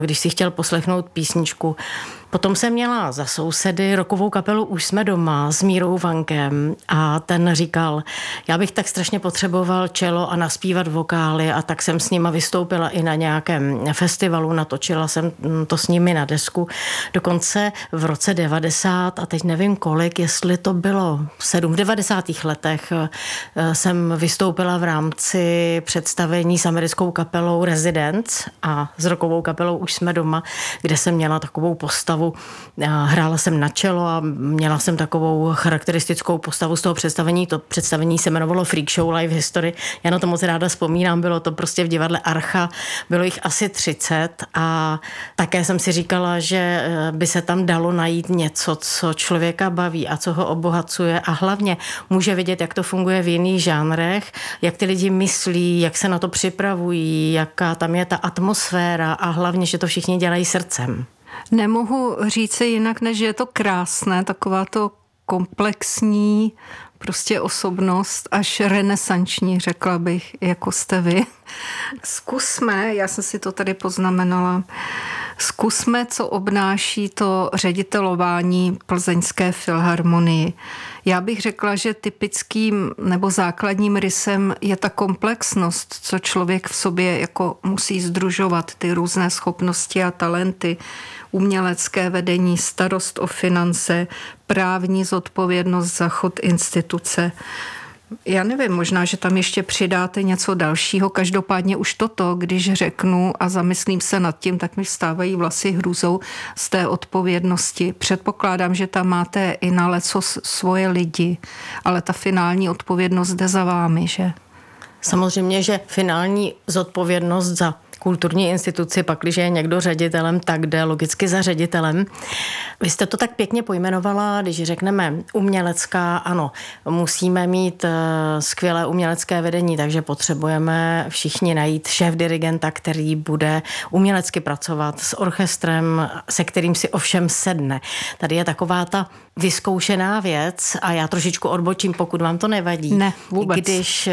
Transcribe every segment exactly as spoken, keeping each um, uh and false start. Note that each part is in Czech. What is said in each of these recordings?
když si chtěl poslechnout písničku. Potom jsem měla za sousedy rockovou kapelu Už jsme doma s Mírou Vankem a ten říkal, já bych tak strašně potřeboval čelo a naspívat vokály a tak jsem s nima vystoupila i na nějakém festivalu, natočila jsem to s nimi na desku. Dokonce v roce devadesát a teď nevím kolik, jestli to bylo sedm, v devadesátých letech jsem vystoupila v rámci představení s americkou kapelou Residents a s rockovou kapelou Už jsme doma, kde jsem měla takovou postavu. Hrála jsem na čelo a měla jsem takovou charakteristickou postavu z toho představení. To představení se jmenovalo Freak Show Live History. Já na to moc ráda vzpomínám, bylo to prostě v divadle Archa, bylo jich asi třicet a také jsem si říkala, že by se tam dalo najít něco, co člověka baví a co ho obohacuje a hlavně může vidět, jak to funguje v jiných žánrech, jak ty lidi myslí, jak se na to připravují, jaká tam je ta atmosféra a hlavně, že to všichni dělají srdcem. Nemohu říct jinak, než že je to krásné, taková to komplexní prostě osobnost, až renesanční, řekla bych, jako jste vy. Zkusme, já jsem si to tady poznamenala, zkusme, co obnáší to ředitelování Plzeňské filharmonii. Já bych řekla, že typickým nebo základním rysem je ta komplexnost, co člověk v sobě jako musí sdružovat, ty různé schopnosti a talenty, umělecké vedení, starost o finance, právní zodpovědnost za chod instituce. Já nevím, možná, že tam ještě přidáte něco dalšího. Každopádně už toto, když řeknu a zamyslím se nad tím, tak mi vstávají vlasy hrůzou z té odpovědnosti. Předpokládám, že tam máte i na lecos svoje lidi, ale ta finální odpovědnost jde za vámi, že? Samozřejmě, že finální zodpovědnost za kulturní instituci, pakliže je někdo ředitelem, tak jde logicky za ředitelem. Vy jste to tak pěkně pojmenovala, když řekneme umělecká, ano, musíme mít skvělé umělecké vedení, takže potřebujeme všichni najít šéf-dirigenta, který bude umělecky pracovat s orchestrem, se kterým si ovšem sedne. Tady je taková ta vyzkoušená věc a já trošičku odbočím, pokud vám to nevadí. Ne, vůbec. Když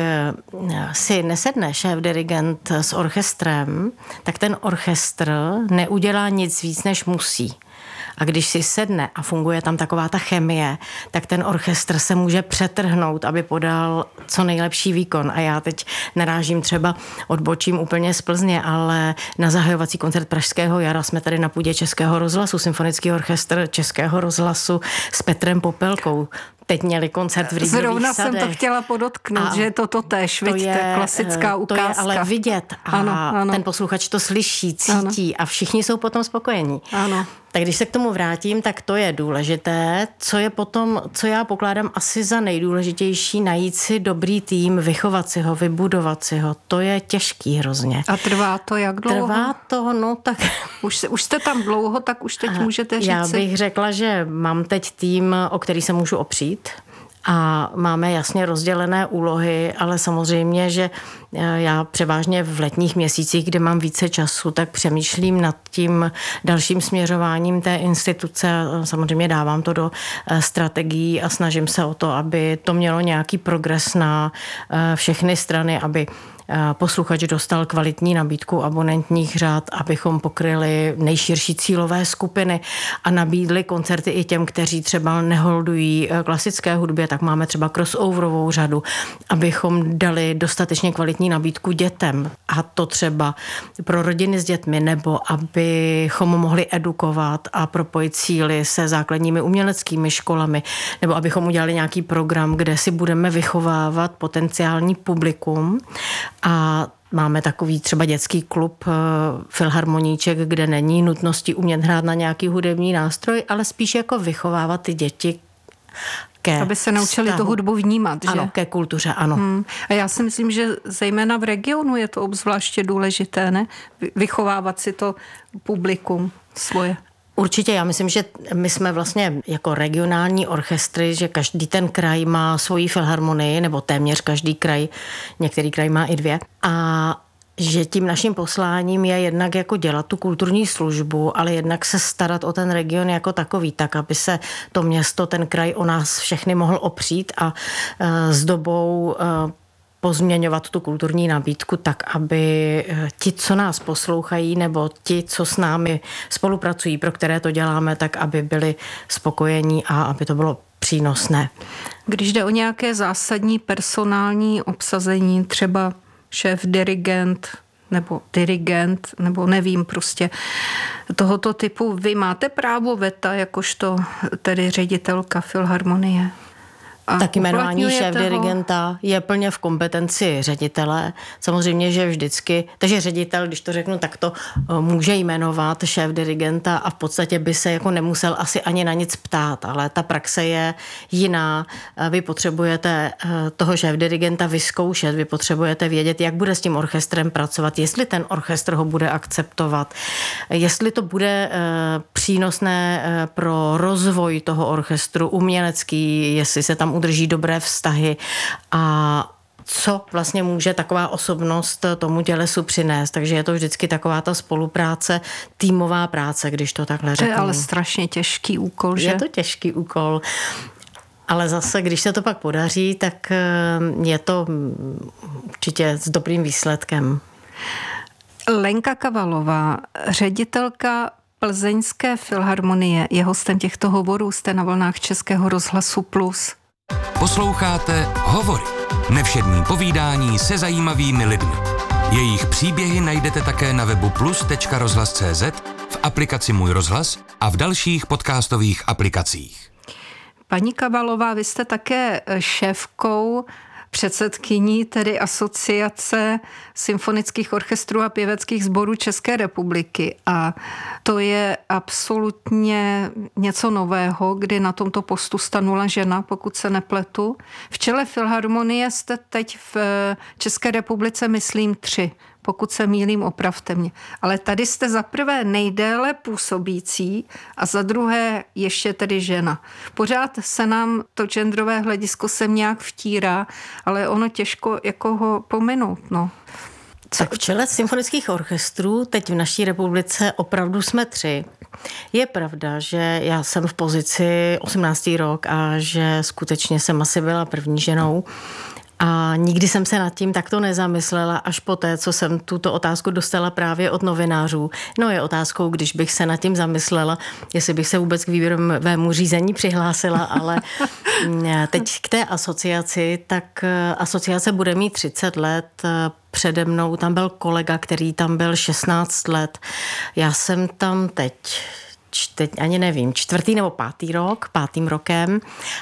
si nesedne šéf-dirigent s orchestrem, tak ten orchestr neudělá nic víc, než musí. A když si sedne a funguje tam taková ta chemie, tak ten orchestr se může přetrhnout, aby podal co nejlepší výkon. A já teď narážím třeba, odbočím úplně z Plzně, ale na zahajovací koncert Pražského jara jsme tady na půdě Českého rozhlasu, symfonický orchestr Českého rozhlasu s Petrem Popelkou. Teď měli koncert v Rýdových Zrovna sadech. jsem to chtěla podotknout, a že je to totéž, to je klasická ukázka. To je ale vidět a ano, ano. ten posluchač to slyší, cítí ano. A všichni jsou potom spokojení. Ano. Tak když se k tomu vrátím, tak to je důležité. Co je potom, co já pokládám asi za nejdůležitější, najít si dobrý tým, vychovat si ho, vybudovat si ho. To je těžký hrozně. A trvá to jak dlouho? Trvá to, no tak... Už, už jste tam dlouho, tak už teď můžete říct. Já bych řekla, že mám teď tým, o který se můžu opřít. A máme jasně rozdělené úlohy, ale samozřejmě, že já převážně v letních měsících, kdy mám více času, tak přemýšlím nad tím dalším směřováním té instituce. Samozřejmě dávám to do strategií a snažím se o to, aby to mělo nějaký progres na všechny strany, aby posluchač dostal kvalitní nabídku abonentních řád, abychom pokryli nejširší cílové skupiny a nabídli koncerty i těm, kteří třeba neholdují klasické hudbě, tak máme třeba crossoverovou řadu, abychom dali dostatečně kvalitní nabídku dětem a to třeba pro rodiny s dětmi, nebo abychom mohli edukovat a propojit síly se základními uměleckými školami, nebo abychom udělali nějaký program, kde si budeme vychovávat potenciální publikum. A máme takový třeba dětský klub Filharmoníček, kde není nutnosti umět hrát na nějaký hudební nástroj, ale spíš jako vychovávat ty děti ke aby se naučili tu hudbu vnímat, že? Ano, ke kultuře, ano. Hmm. A já si myslím, že zejména v regionu je to obzvláště důležité, ne? Vychovávat si to publikum svoje. Určitě, já myslím, že my jsme vlastně jako regionální orchestry, že každý ten kraj má svoji filharmonii, nebo téměř každý kraj, některý kraj má i dvě. A že tím naším posláním je jednak jako dělat tu kulturní službu, ale jednak se starat o ten region jako takový, tak aby se to město, ten kraj o nás všechny mohl opřít a s dobou pozměňovat tu kulturní nabídku tak, aby ti, co nás poslouchají, nebo ti, co s námi spolupracují, pro které to děláme, tak aby byli spokojení a aby to bylo přínosné. Když jde o nějaké zásadní personální obsazení, třeba šéf dirigent nebo dirigent, nebo nevím prostě tohoto typu, vy máte právo veta jakožto tedy ředitelka filharmonie? A tak jmenování šéf dirigenta je plně v kompetenci ředitele. Samozřejmě, že vždycky, takže ředitel, když to řeknu takto, může jmenovat šéf dirigenta a v podstatě by se jako nemusel asi ani na nic ptát, ale ta praxe je jiná. Vy potřebujete toho šéf dirigenta vyzkoušet, vy potřebujete vědět, jak bude s tím orchestrem pracovat, jestli ten orchestr ho bude akceptovat, jestli to bude přínosné pro rozvoj toho orchestru, umělecký, jestli se tam udrží dobré vztahy a co vlastně může taková osobnost tomu tělesu přinést. Takže je to vždycky taková ta spolupráce, týmová práce, když to takhle řeknu. To je ale strašně těžký úkol, že? Je to těžký úkol. Ale zase, když se to pak podaří, tak je to určitě s dobrým výsledkem. Lenka Kavalová, ředitelka Plzeňské filharmonie, je hostem těchto hovorů, jste na vlnách Českého rozhlasu Plus. Posloucháte Hovory. Nevšední povídání se zajímavými lidmi. Jejich příběhy najdete také na webu plus tečka rozhlas tečka cé zet, v aplikaci Můj rozhlas a v dalších podcastových aplikacích. Paní Kavalová, vy jste také šéfkou, předsedkyní tedy Asociace symfonických orchestrů a pěveckých sborů České republiky. A to je absolutně něco nového, kdy na tomto postu stanula žena, pokud se nepletu. V čele filharmonie jste teď v České republice, myslím, tři. Pokud se mýlím, opravte mě. Ale tady jste za prvé nejdéle působící a za druhé ještě tedy žena. Pořád se nám to genderové hledisko sem nějak vtírá, ale ono těžko jako ho pominout. No. Tak v čele symfonických orchestrů teď v naší republice opravdu jsme tři. Je pravda, že já jsem v pozici osmnáctý rok a že skutečně jsem asi byla první ženou. A nikdy jsem se nad tím takto nezamyslela, až poté, co jsem tuto otázku dostala právě od novinářů. No je otázkou, když bych se nad tím zamyslela, jestli bych se vůbec k výběrovému řízení přihlásila, ale teď k té asociaci, tak asociace bude mít třicet let. Přede mnou tam byl kolega, který tam byl šestnáct let. Já jsem tam teď, teď ani nevím, čtvrtý nebo pátý rok, pátým rokem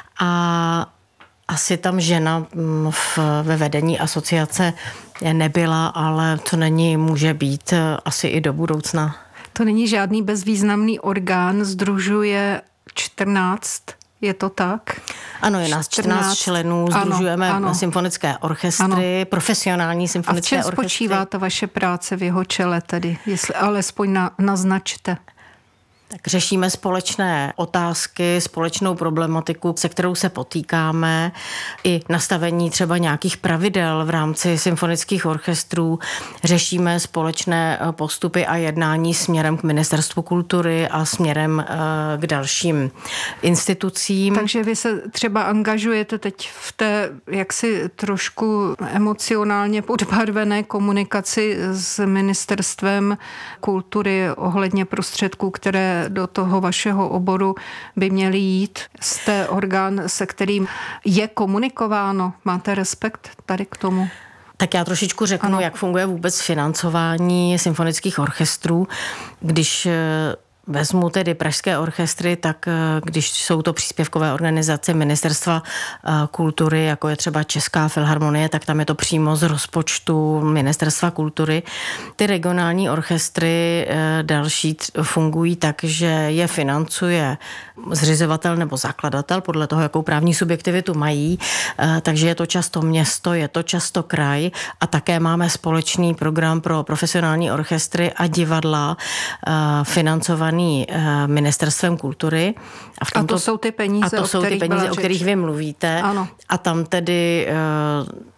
a asi tam žena v, ve vedení asociace nebyla, ale co není, může být asi i do budoucna. To není žádný bezvýznamný orgán, sdružuje čtrnáct, je to tak? Ano, je nás čtrnáct členů, sdružujeme ano, ano. symfonické orchestry, ano. profesionální symfonické orchestry. A v čem spočívá ta vaše práce v jeho čele tedy, jestli alespoň na, naznačte? Tak řešíme společné otázky, společnou problematiku, se kterou se potýkáme, i nastavení třeba nějakých pravidel v rámci symfonických orchestrů. Řešíme společné postupy a jednání směrem k Ministerstvu kultury a směrem k dalším institucím. Takže vy se třeba angažujete teď v té jaksi trošku emocionálně podbarvené komunikaci s Ministerstvem kultury ohledně prostředků, které do toho vašeho oboru by měli jít. Jste orgán, se kterým je komunikováno. Máte respekt tady k tomu? Tak já trošičku řeknu, ano. jak funguje vůbec financování symfonických orchestrů. Když vezmu tedy pražské orchestry, tak když jsou to příspěvkové organizace Ministerstva kultury, jako je třeba Česká filharmonie, tak tam je to přímo z rozpočtu Ministerstva kultury. Ty regionální orchestry další fungují tak, že je financuje zřizovatel nebo zakladatel, podle toho, jakou právní subjektivitu mají. Takže je to často město, je to často kraj a také máme společný program pro profesionální orchestry a divadla financovaný Ministerstvem kultury. A, v tomto, a to jsou ty peníze, a to o jsou ty peníze, o kterých vy mluvíte. Ano. A tam tedy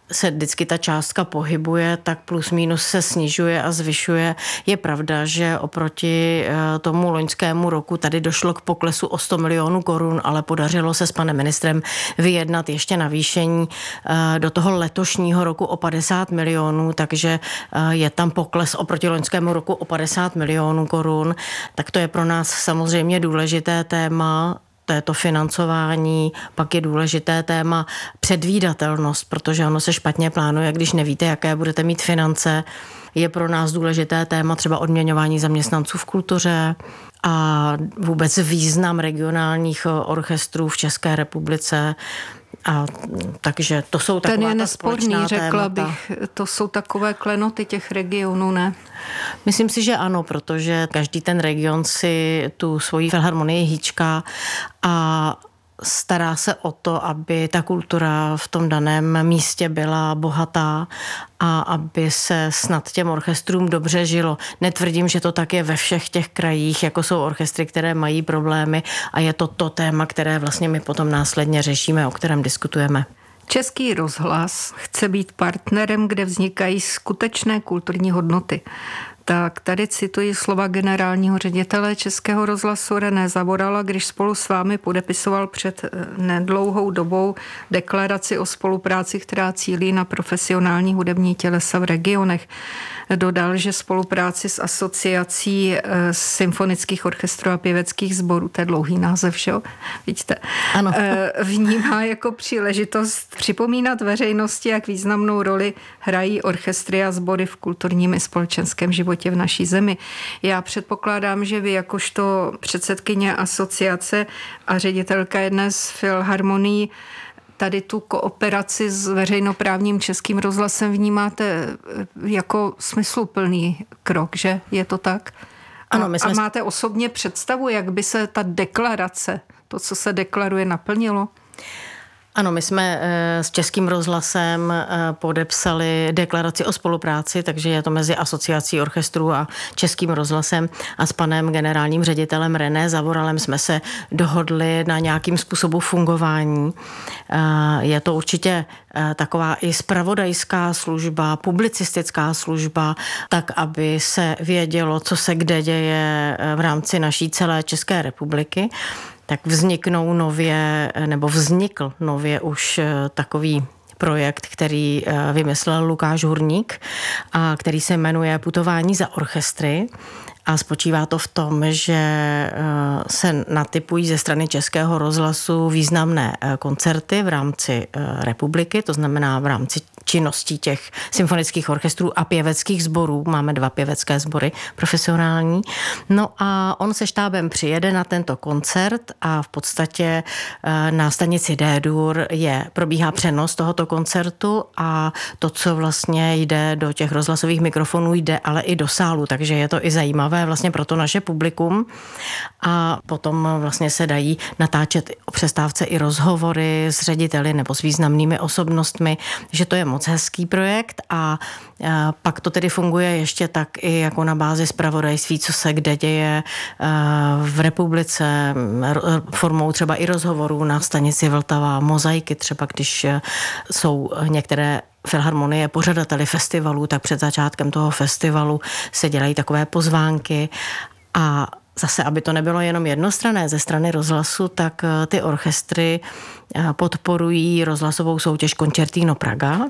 se vždycky ta částka pohybuje, tak plus minus se snižuje a zvyšuje. Je pravda, že oproti tomu loňskému roku tady došlo k poklesu o sto milionů korun, ale podařilo se s panem ministrem vyjednat ještě navýšení do toho letošního roku o padesát milionů, takže je tam pokles oproti loňskému roku o padesát milionů korun. Tak to je pro nás samozřejmě důležité téma. To je to financování, pak je důležité téma předvídatelnost, protože ono se špatně plánuje, když nevíte, jaké budete mít finance. Je pro nás důležité téma třeba odměňování zaměstnanců v kultuře a vůbec význam regionálních orchestrů v České republice. A takže to jsou taková Ten je ta nesporný, řekla témata. bych. To jsou takové klenoty těch regionů, ne? Myslím si, že ano, protože každý ten region si tu svoji filharmonii hýčká a stará se o to, aby ta kultura v tom daném místě byla bohatá a aby se snad těm orchestrům dobře žilo. Netvrdím, že to tak je ve všech těch krajích, jako jsou orchestry, které mají problémy a je to to téma, které vlastně my potom následně řešíme, o kterém diskutujeme. Český rozhlas chce být partnerem, kde vznikají skutečné kulturní hodnoty. Tak tady cituji slova generálního ředitele Českého rozhlasu René Zavorala, když spolu s vámi podepisoval před nedlouhou dobou deklaraci o spolupráci, která cílí na profesionální hudební tělesa v regionech. Dodal, že spolupráci s asociací symfonických orchestrů a pěveckých sborů, to je dlouhý název, že jo? Vidíte? Ano. Vnímá jako příležitost připomínat veřejnosti, jak významnou roli hrají orchestry a sbory v kulturním i společenském životě v naší zemi. Já předpokládám, že vy jakožto předsedkyně asociace a ředitelka jedné z filharmonií tady tu kooperaci s veřejnoprávním Českým rozhlasem vnímáte jako smysluplný krok, že je to tak? Ano, a, my jsme... a máte osobně představu, jak by se ta deklarace, to, co se deklaruje, naplnilo? Ano, my jsme s Českým rozhlasem podepsali deklaraci o spolupráci, takže je to mezi Asociací orchestrů a Českým rozhlasem a s panem generálním ředitelem René Zavoralem jsme se dohodli na nějakým způsobu fungování. Je to určitě taková i zpravodajská služba, publicistická služba, tak, aby se vědělo, co se kde děje v rámci naší celé České republiky. Tak vzniknou nově, nebo vznikl nově už takový projekt, který vymyslel Lukáš Hurník a který se jmenuje Putování za orchestry. A spočívá to v tom, že se natypují ze strany Českého rozhlasu významné koncerty v rámci republiky, to znamená v rámci činností těch symfonických orchestrů a pěveckých sborů. Máme dva pěvecké sbory profesionální. No a on se štábem přijede na tento koncert a v podstatě na stanici D-dur je, probíhá přenos tohoto koncertu a to, co vlastně jde do těch rozhlasových mikrofonů, jde ale i do sálu, takže je to i zajímavé vlastně pro to naše publikum a potom vlastně se dají natáčet o přestávce i rozhovory s řediteli nebo s významnými osobnostmi, že to je moc hezký projekt a pak to tedy funguje ještě tak i jako na bázi zpravodajství, co se kde děje v republice, formou třeba i rozhovorů na stanici Vltava, mozaiky třeba, když jsou některé filharmonie pořadateli festivalů, tak před začátkem toho festivalu se dělají takové pozvánky a zase, aby to nebylo jenom jednostranné ze strany rozhlasu, tak ty orchestry podporují rozhlasovou soutěž Concertino Praga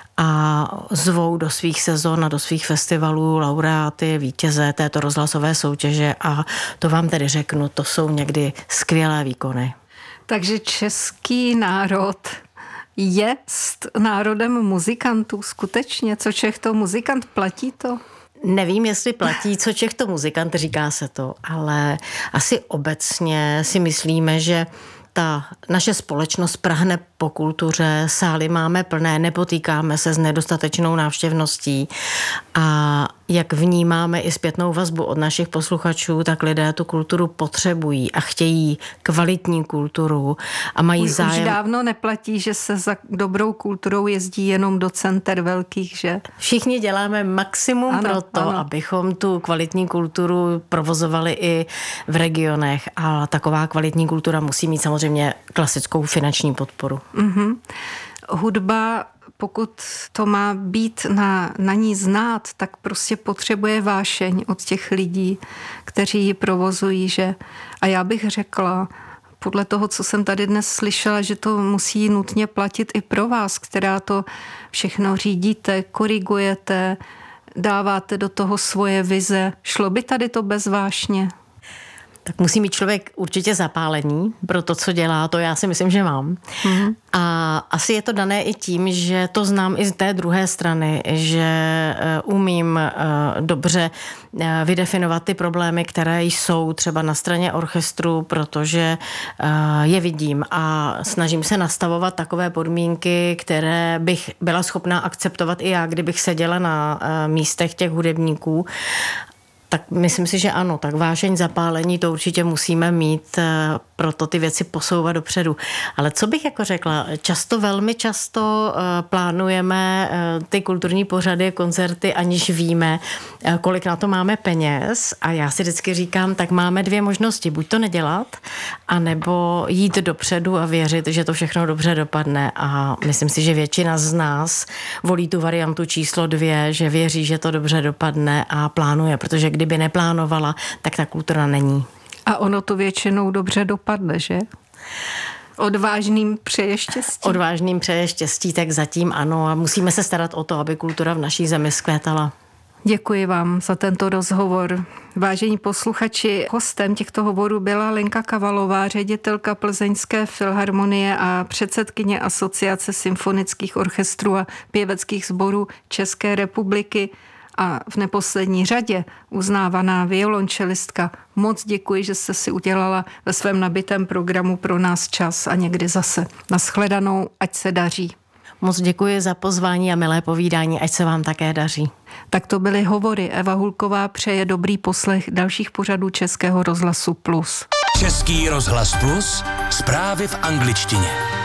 a zvou do svých sezon a do svých festivalů laureáty, vítěze této rozhlasové soutěže a to vám tedy řeknu, to jsou někdy skvělé výkony. Takže český národ je národem muzikantů skutečně? Co Čech to muzikant, platí to? Nevím, jestli platí, co Čech to muzikant, říká se to, ale asi obecně si myslíme, že ta naše společnost prahne po kultuře, sály máme plné, nepotýkáme se s nedostatečnou návštěvností a jak vnímáme i zpětnou vazbu od našich posluchačů, tak lidé tu kulturu potřebují a chtějí kvalitní kulturu a mají už, zájem. Už dávno neplatí, že se za dobrou kulturou jezdí jenom do center velkých, že? Všichni děláme maximum ano, pro to, ano. abychom tu kvalitní kulturu provozovali i v regionech a taková kvalitní kultura musí mít samozřejmě klasickou finanční podporu. Mm-hmm. Hudba pokud to má být na, na ní znát, tak prostě potřebuje vášeň od těch lidí, kteří ji provozují, že a já bych řekla, podle toho, co jsem tady dnes slyšela, že to musí nutně platit i pro vás, která to všechno řídíte, korigujete, dáváte do toho svoje vize. Šlo by tady to bez vášně? Tak musí mít člověk určitě zapálení pro to, co dělá, to já si myslím, že mám. Mm-hmm. A asi je to dané i tím, že to znám i z té druhé strany, že umím dobře vydefinovat ty problémy, které jsou třeba na straně orchestru, protože je vidím a snažím se nastavovat takové podmínky, které bych byla schopná akceptovat i já, kdybych seděla na místech těch hudebníků. Tak myslím si, že ano, tak vášeň, zapálení, to určitě musíme mít, proto ty věci posouvat dopředu. Ale co bych jako řekla, často, velmi často plánujeme ty kulturní pořady, koncerty, aniž víme, kolik na to máme peněz a já si vždycky říkám, tak máme dvě možnosti, buď to nedělat, anebo jít dopředu a věřit, že to všechno dobře dopadne a myslím si, že většina z nás volí tu variantu číslo dvě, že věří, že to dobře dopadne a plánuje, protože kdyby neplánovala, tak ta kultura není. A ono to většinou dobře dopadne, že? Odvážným přeje štěstí. Odvážným přeje štěstí, tak zatím ano. A musíme se starat o to, aby kultura v naší zemi zkvétala. Děkuji vám za tento rozhovor. Vážení posluchači, hostem těchto hovorů byla Lenka Kavalová, ředitelka Plzeňské filharmonie a předsedkyně Asociace symfonických orchestrů a pěveckých sborů České republiky. A v neposlední řadě uznávaná violončelistka. Moc děkuji, že jste si udělala ve svém nabitém programu pro nás čas a někdy zase. Nashledanou, ať se daří. Moc děkuji za pozvání a milé povídání, ať se vám také daří. Tak to byly hovory. Eva Hulková přeje dobrý poslech dalších pořadů Českého rozhlasu Plus. Český rozhlas Plus, zprávy v angličtině.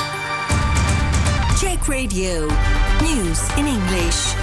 Czech Radio, news in English.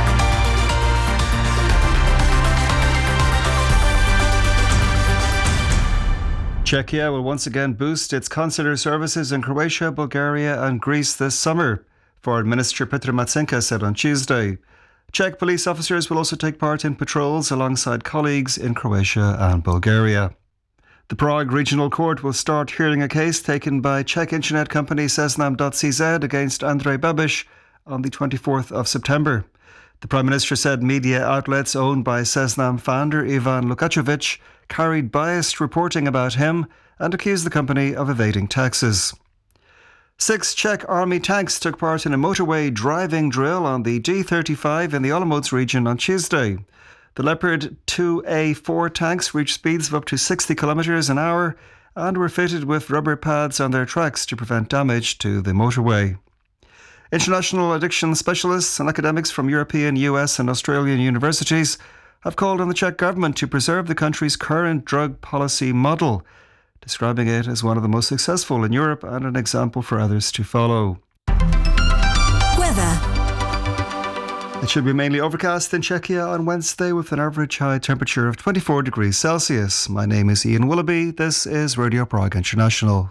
Czechia will once again boost its consular services in Croatia, Bulgaria and Greece this summer, Foreign Minister Petr Matsenka said on Tuesday. Czech police officers will also take part in patrols alongside colleagues in Croatia and Bulgaria. The Prague Regional Court will start hearing a case taken by Czech internet company Seznam dot c z against Andrej Babiš on the twenty-fourth of September. The Prime Minister said media outlets owned by Seznam founder Ivan Lukačević carried biased reporting about him and accused the company of evading taxes. Six Czech army tanks took part in a motorway driving drill on the D thirty-five in the Olomouc region on Tuesday. The Leopard two A four tanks reached speeds of up to sixty kilometres an hour and were fitted with rubber pads on their tracks to prevent damage to the motorway. International addiction specialists and academics from European, U S and Australian universities have called on the Czech government to preserve the country's current drug policy model, describing it as one of the most successful in Europe and an example for others to follow. Weather. It should be mainly overcast in Czechia on Wednesday with an average high temperature of twenty-four degrees Celsius. My name is Ian Willoughby. This is Radio Prague International.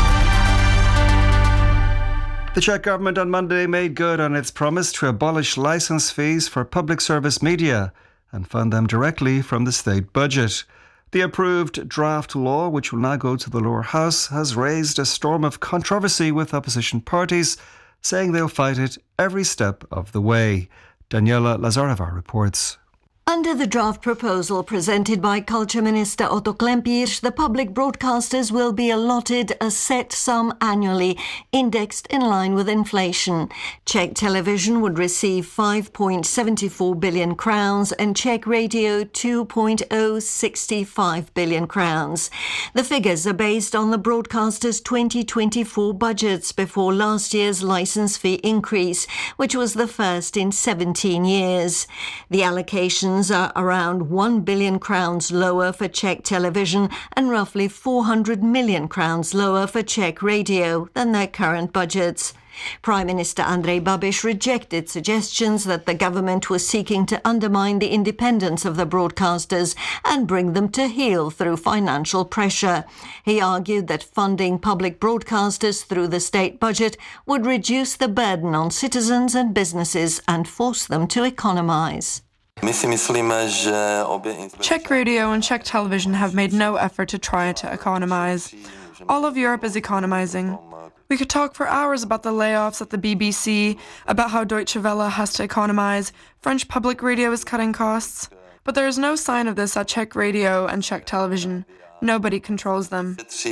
The Czech government on Monday made good on its promise to abolish licence fees for public service media and fund them directly from the state budget. The approved draft law, which will now go to the lower house, has raised a storm of controversy with opposition parties, saying they'll fight it every step of the way. Daniela Lazareva reports. Under the draft proposal presented by Culture Minister Otto Klempíř, the public broadcasters will be allotted a set sum annually, indexed in line with inflation. Czech television would receive five point seven four billion crowns and Czech radio two point zero six five billion crowns. The figures are based on the broadcasters' twenty twenty-four budgets before last year's licence fee increase, which was the first in seventeen years. The allocations are around one billion crowns lower for Czech television and roughly four hundred million crowns lower for Czech radio than their current budgets. Prime Minister Andrej Babiš rejected suggestions that the government was seeking to undermine the independence of the broadcasters and bring them to heel through financial pressure. He argued that funding public broadcasters through the state budget would reduce the burden on citizens and businesses and force them to economize. Czech radio and Czech television have made no effort to try to economize. All of Europe is economizing. We could talk for hours about the layoffs at the B B C, about how Deutsche Welle has to economize, French public radio is cutting costs. But there is no sign of this at Czech radio and Czech television. Nobody controls them.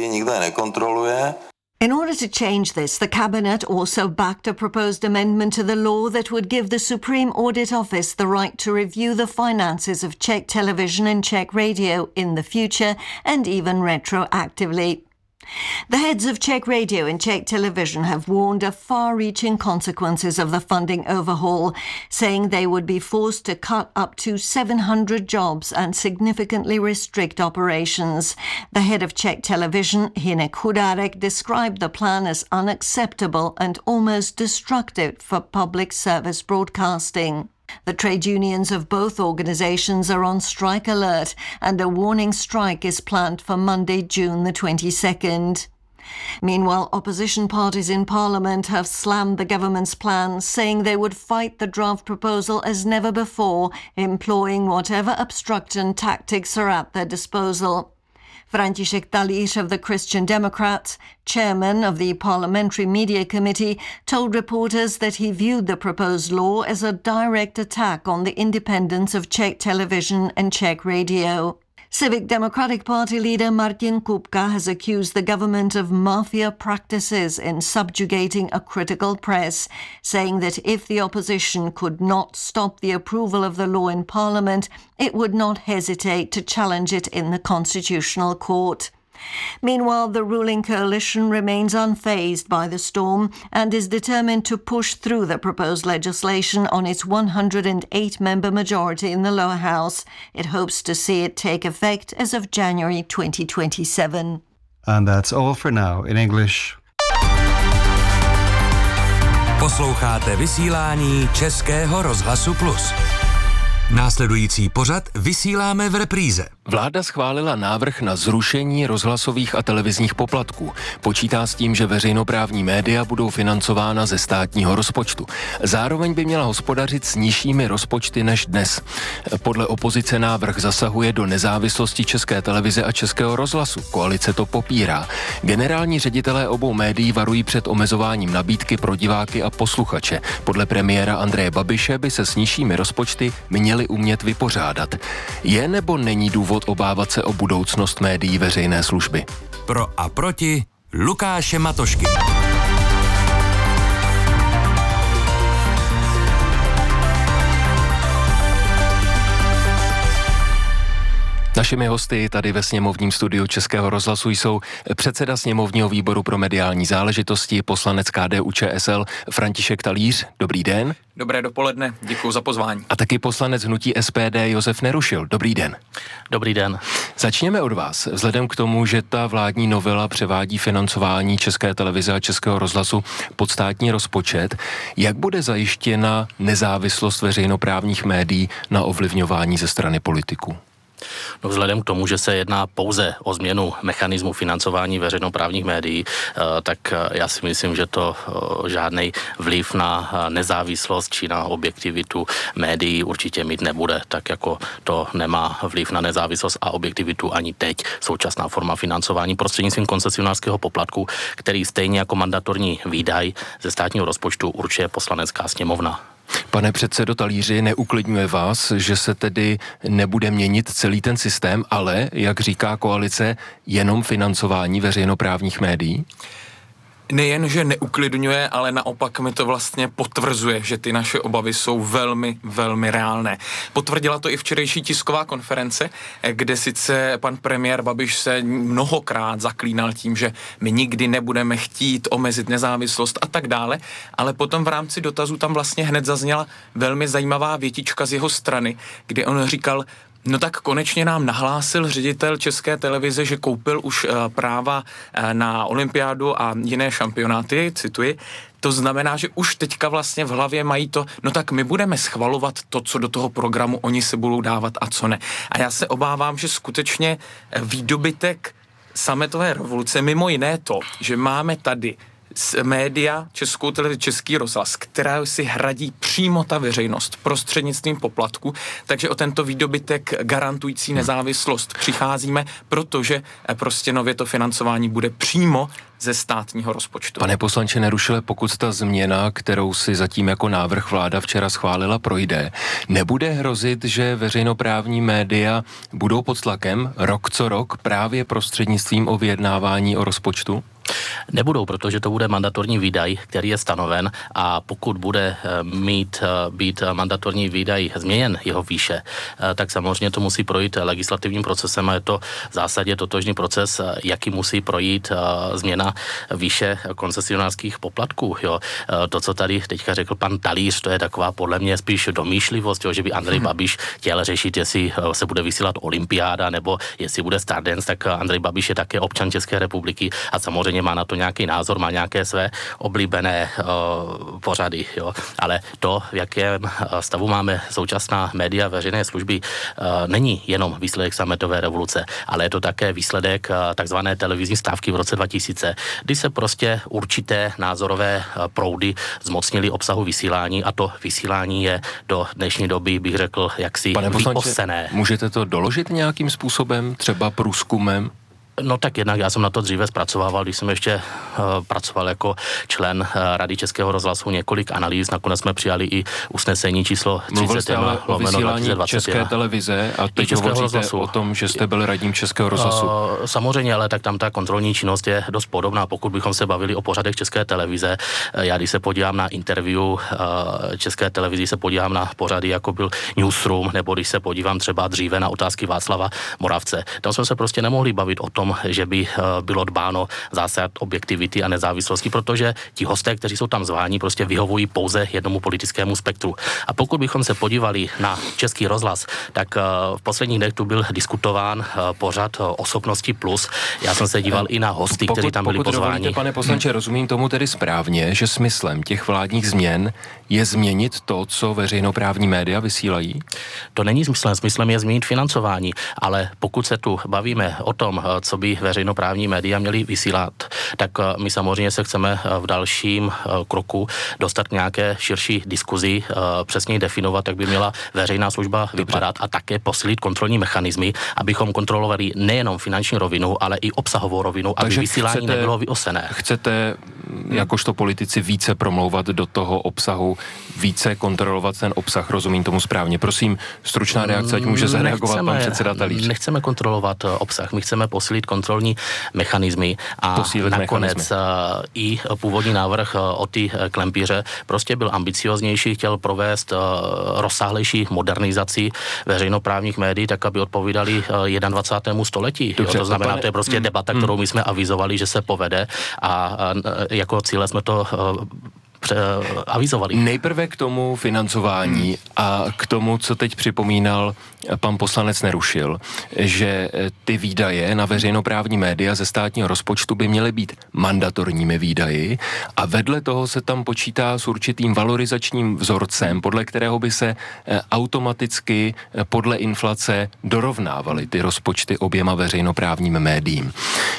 In order to change this, the cabinet also backed a proposed amendment to the law that would give the Supreme Audit Office the right to review the finances of Czech television and Czech radio in the future and even retroactively. The heads of Czech radio and Czech television have warned of far-reaching consequences of the funding overhaul, saying they would be forced to cut up to seven hundred jobs and significantly restrict operations. The head of Czech television, Hynek Chudárek, described the plan as unacceptable and almost destructive for public service broadcasting. The trade unions of both organisations are on strike alert, and a warning strike is planned for Monday, June the twenty-second. Meanwhile, opposition parties in Parliament have slammed the government's plans, saying they would fight the draft proposal as never before, employing whatever obstruction tactics are at their disposal. František Talíř of the Christian Democrats, chairman of the Parliamentary Media Committee, told reporters that he viewed the proposed law as a direct attack on the independence of Czech television and Czech radio. Civic Democratic Party leader Martin Kupka has accused the government of mafia practices in subjugating a critical press, saying that if the opposition could not stop the approval of the law in Parliament, it would not hesitate to challenge it in the Constitutional Court. Meanwhile, the ruling coalition remains unfazed by the storm and is determined to push through the proposed legislation on its one hundred eight member majority in the lower house. It hopes to see it take effect as of January twenty twenty-seven. And that's all for now in English. Posloucháte vysílání Českého rozhlasu Plus. Následující pořad vysíláme v repríze. Vláda schválila návrh na zrušení rozhlasových a televizních poplatků. Počítá s tím, že veřejnoprávní média budou financována ze státního rozpočtu. Zároveň by měla hospodařit s nižšími rozpočty než dnes. Podle opozice návrh zasahuje do nezávislosti České televize a Českého rozhlasu. Koalice to popírá. Generální ředitelé obou médií varují před omezováním nabídky pro diváky a posluchače. Podle premiéra Andreje Babiše by se s nižšími rozpočty měli umět vypořádat. Je nebo není důvod obávat se o budoucnost médií veřejné služby? Pro a proti Lukáše Matošky. Našimi hosty tady ve sněmovním studiu Českého rozhlasu jsou předseda sněmovního výboru pro mediální záležitosti, poslanec K D U Č S L František Talíř. Dobrý den. Dobré dopoledne, děkuji za pozvání. A taky poslanec hnutí S P D Josef Nerušil. Dobrý den. Dobrý den. Začněme od vás. Vzhledem k tomu, že ta vládní novela převádí financování České televize a Českého rozhlasu pod státní rozpočet, jak bude zajištěna nezávislost veřejnoprávních médií na ovlivňování ze strany politiků? No vzhledem k tomu, že se jedná pouze o změnu mechanismu financování veřejnoprávních médií, tak já si myslím, že to žádný vliv na nezávislost či na objektivitu médií určitě mít nebude, tak jako to nemá vliv na nezávislost a objektivitu ani teď současná forma financování prostřednictvím koncesionářského poplatku, který stejně jako mandatorní výdaj ze státního rozpočtu určuje Poslanecká sněmovna. Pane předsedo Talíři, neuklidňuje vás, že se tedy nebude měnit celý ten systém, ale, jak říká koalice, jenom financování veřejnoprávních médií? Nejen, že neuklidňuje, ale naopak mi to vlastně potvrzuje, že ty naše obavy jsou velmi, velmi reálné. Potvrdila to i včerejší tisková konference, kde sice pan premiér Babiš se mnohokrát zaklínal tím, že my nikdy nebudeme chtít omezit nezávislost a tak dále, ale potom v rámci dotazu tam vlastně hned zazněla velmi zajímavá větička z jeho strany, kdy on říkal: no tak konečně nám nahlásil ředitel České televize, že koupil už uh, práva uh, na olympiádu a jiné šampionáty, cituji. To znamená, že už teďka vlastně v hlavě mají to, no tak my budeme schvalovat to, co do toho programu oni se budou dávat a co ne. A já se obávám, že skutečně výdobytek sametové revoluce, mimo jiné to, že máme tady média, Českou televizi, Český rozhlas, která si hradí přímo ta veřejnost prostřednictvím poplatku, takže o tento výdobytek garantující nezávislost přicházíme, protože prostě nově to financování bude přímo ze státního rozpočtu. Pane poslanče Nerušile, pokud ta změna, kterou si zatím jako návrh vláda včera schválila, projde, nebude hrozit, že veřejnoprávní média budou pod tlakem rok co rok právě prostřednictvím o vyjednávání o rozpočtu? Nebudou, protože to bude mandatorní výdaj, který je stanoven, a pokud bude mít být mandatorní výdaj změněn jeho výše, tak samozřejmě to musí projít legislativním procesem a je to v zásadě totožný proces, jaký musí projít změna výše koncesionářských poplatků. Jo. To, co tady teďka řekl pan Talíř, to je taková podle mě spíš domýšlivost, jo, že by Andrej Babiš chtěl řešit, jestli se bude vysílat olympiáda nebo jestli bude Stardance, tak Andrej Babiš je také občan České republiky a samozřejmě má na to nějaký názor, má nějaké své oblíbené uh, pořady, jo. Ale to, v jakém stavu máme současná média veřejné služby, uh, není jenom výsledek sametové revoluce, ale je to také výsledek uh, takzvané televizní stávky v roce dva tisíce, kdy se prostě určité názorové uh, proudy zmocnily obsahu vysílání a to vysílání je do dnešní doby, bych řekl, jaksi vyosené. Můžete to doložit nějakým způsobem, třeba průzkumem? No tak jednak já jsem na to dříve zpracovával, když jsem ještě uh, pracoval jako člen uh, Rady Českého rozhlasu, několik analýz, nakonec jsme přijali i usnesení číslo třicet jedna o vysílání České televize a teď hovoříte rozhlasu. O tom, že jste byl radním Českého rozhlasu. Uh, samozřejmě, ale tak tam ta kontrolní činnost je dost podobná, pokud bychom se bavili o pořadech České televize. Uh, já když se podívám na interview uh, České televizi, se podívám na pořady, jako byl Newsroom, nebo když se podívám třeba dříve na Otázky Václava Moravce. Tam jsme se prostě nemohli bavit o tom, že by bylo dbáno zásad objektivity a nezávislosti, protože ti hosté, kteří jsou tam zváni, prostě vyhovují pouze jednomu politickému spektru. A pokud bychom se podívali na Český rozhlas, tak v posledních dnech tu byl diskutován pořad Osobnosti plus. Já jsem se díval i na hosty, pokud, kteří tam byli pozváni. Dovolíte, pane poslanče, rozumím tomu tedy správně, že smyslem těch vládních změn je změnit to, co veřejnoprávní média vysílají? To není smyslem, smyslem je změnit financování, ale pokud se tu bavíme o tom, co by veřejnoprávní média měly vysílat, tak my samozřejmě se chceme v dalším kroku dostat k nějaké širší diskuzi, přesně definovat, jak by měla veřejná služba vypadat a také posílit kontrolní mechanismy, abychom kontrolovali nejenom finanční rovinu, ale i obsahovou rovinu, takže aby vysílání chcete, nebylo vyosené. Chcete jakožto politici více promlouvat do toho obsahu, více kontrolovat ten obsah, rozumím tomu správně. Prosím, stručná reakce, ať může zareagovat pan předseda Talíř. Nechceme kontrolovat obsah, my chceme posílit kontrolní mechanismy a posílit nakonec mechanismy. I původní návrh od ty Klempíře prostě byl ambicioznější, chtěl provést rozsáhlejší modernizaci veřejnoprávních médií, tak aby odpovídali dvacátému prvnímu století. Dobře, jo, to znamená, pane, to je prostě debata, kterou my jsme avizovali, že se povede a jako cíle jsme to avizovali. Nejprve k tomu financování hmm. a k tomu, co teď připomínal pan poslanec Nerušil, že ty výdaje na veřejnoprávní média ze státního rozpočtu by měly být mandatorními výdaji a vedle toho se tam počítá s určitým valorizačním vzorcem, podle kterého by se automaticky podle inflace dorovnávaly ty rozpočty oběma veřejnoprávním médiím.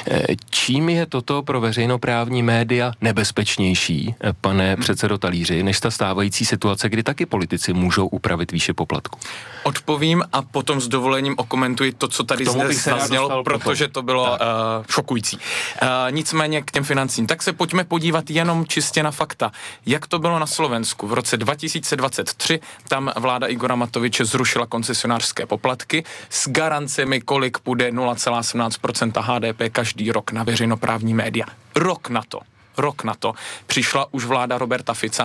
Čím je toto pro veřejnoprávní média nebezpečnější, pane předsedo Talíři, než ta stávající situace, kdy taky politici můžou upravit výše poplatku? Odpovím a potom s dovolením okomentuji to, co tady zaznělo, protože to bylo uh, šokující. Uh, nicméně k těm financím. Tak se pojďme podívat jenom čistě na fakta. Jak to bylo na Slovensku? V roce dva tisíce dvacet tři tam vláda Igora Matoviče zrušila koncesionářské poplatky s garancemi, kolik půjde nula celá sedmnáct procenta H D P každý rok na veřejnoprávní média. Rok na to. Rok na to přišla už vláda Roberta Fica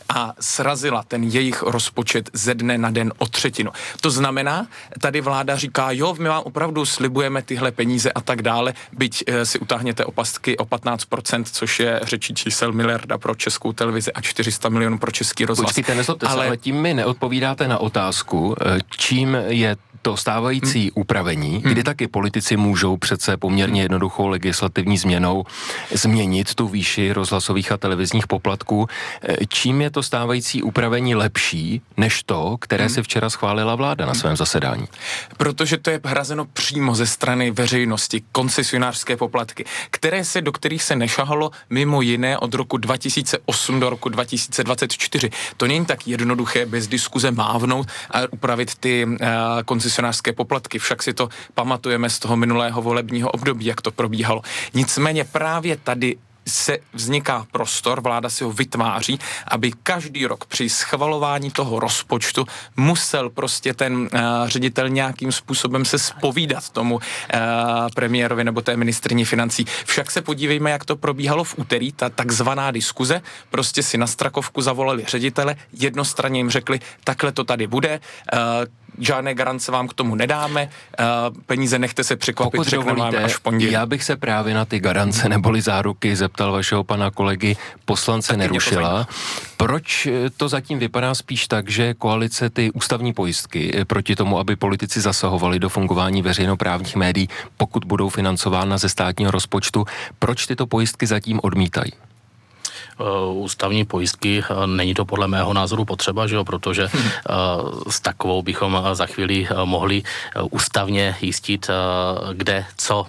a srazila ten jejich rozpočet ze dne na den o třetinu. To znamená, tady vláda říká, jo, my vám opravdu slibujeme tyhle peníze a tak dále, byť e, si utáhněte opastky o patnáct procent, což je řečí čísel miliarda pro Českou televizi a čtyři sta milionů pro Český rozhlas. Počkejte, nezlobte ale... se, ale tím mi neodpovídáte na otázku, čím je to stávající hmm. upravení, hmm. kdy taky politici můžou přece poměrně jednoduchou legislativní změnou změnit tu výši rozhlasových a televizních poplatků. Čím je to stávající upravení lepší než to, které hmm. si včera schválila vláda na svém zasedání? Protože to je hrazeno přímo ze strany veřejnosti, koncesionářské poplatky, které se, do kterých se nešahalo mimo jiné od roku dva tisíce osm do roku dva tisíce dvacet čtyři. To není tak jednoduché bez diskuze mávnout a upravit ty uh, koncesionářské poplatky. Však si to pamatujeme z toho minulého volebního období, jak to probíhalo. Nicméně právě tady se vzniká prostor, vláda si ho vytváří, aby každý rok při schvalování toho rozpočtu musel prostě ten uh, ředitel nějakým způsobem se zpovídat tomu uh, premiérovi nebo té ministryni financí. Však se podívejme, jak to probíhalo v úterý, ta takzvaná diskuze, prostě si na Strakovku zavolali ředitele, jednostranně jim řekli, takhle to tady bude, uh, žádné garance vám k tomu nedáme, uh, peníze nechte se překvapit, řekneme vám až v pondělí. Já bych se právě na ty garance neboli záruky zeptal vašeho pana kolegy poslance Taky Nerušila. Proč to zatím vypadá spíš tak, že koalice ty ústavní pojistky proti tomu, aby politici zasahovali do fungování veřejnoprávních médií, pokud budou financována ze státního rozpočtu, proč tyto pojistky zatím odmítají? Ústavní pojistky, není to podle mého názoru potřeba, že jo, protože hmm. s takovou bychom za chvíli mohli ústavně jistit, kde co.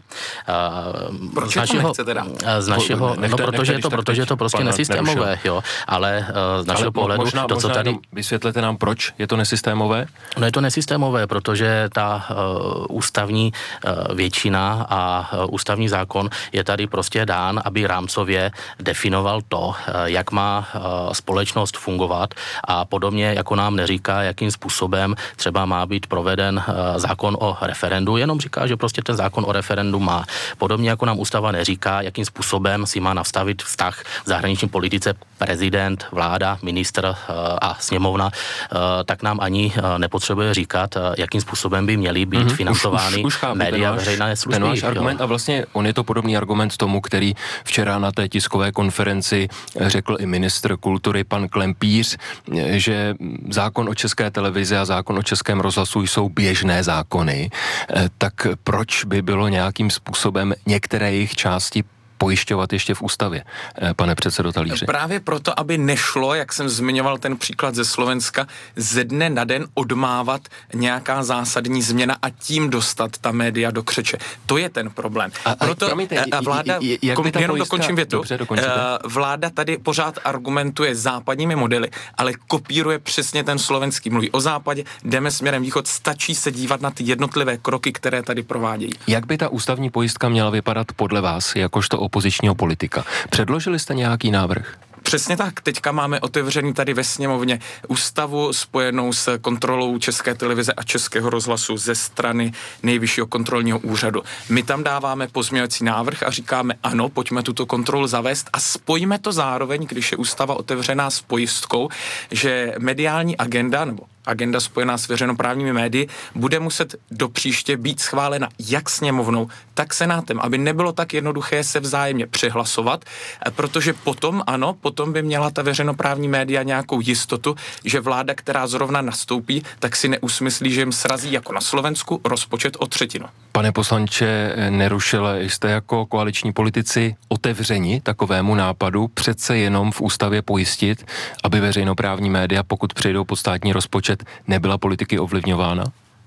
Proč z našeho, to nechce teda? Z našeho, nechte, no protože je to, protože je to prostě nesystémové, jo, ale z našeho ale pohledu možná, to, možná co tady... Vysvětlete nám, proč je to nesystémové? No je to nesystémové, protože ta uh, ústavní uh, většina a uh, ústavní zákon je tady prostě dán, aby rámcově definoval to, jak má společnost fungovat a podobně, jako nám neříká, jakým způsobem třeba má být proveden zákon o referendu, jenom říká, že prostě ten zákon o referendu má. Podobně jako nám ústava neříká, jakým způsobem si má nastavit vztah v zahraniční politice prezident, vláda, ministr a sněmovna, tak nám ani nepotřebuje říkat, jakým způsobem by měly být mm-hmm. financovány už, už, už média veřejné služby. Ten váš argument, a vlastně on je to podobný argument tomu, který včera na té tiskové konferenci řekl i ministr kultury pan Klempíř, že zákon o České televizi a zákon o Českém rozhlasu jsou běžné zákony, tak proč by bylo nějakým způsobem některé jejich části pojišťovat ještě v ústavě, pane předsedo Talíři? Právě proto, aby nešlo, jak jsem zmiňoval ten příklad ze Slovenska, ze dne na den odmávat nějaká zásadní změna a tím dostat ta média do křeče. To je ten problém. A, a proto promiňte, a vláda, j, j, kom, jenom pojistka, dokončím větu, dobře, vláda tady pořád argumentuje západními modely, ale kopíruje přesně ten slovenský. Mluví o západě, jdeme směrem východ, stačí se dívat na ty jednotlivé kroky, které tady provádějí. Jak by ta ústavní pojistka měla vypadat podle vás, jakožto opozičního politika? Předložili jste nějaký návrh? Přesně tak. Teďka máme otevřený tady ve sněmovně ústavu spojenou s kontrolou České televize a Českého rozhlasu ze strany Nejvyššího kontrolního úřadu. My tam dáváme pozměňovací návrh a říkáme ano, pojďme tuto kontrolu zavést a spojíme to zároveň, když je ústava otevřená s pojistkou, že mediální agenda nebo agenda spojená s veřejnoprávními médii bude muset do příště být schválena jak sněmovnou, tak senátem, aby nebylo tak jednoduché se vzájemně přehlasovat, protože potom, ano, potom by měla ta veřejnoprávní média nějakou jistotu, že vláda, která zrovna nastoupí, tak si neusmyslí, že jim srazí jako na Slovensku rozpočet o třetinu. Pane poslanče Nerušile, jste jako koaliční politici otevřeni takovému nápadu přece jenom v ústavě pojistit, aby veřejnoprávní média, pokud přejdou pod státní rozpočet, nebyla politiky ovlivňována?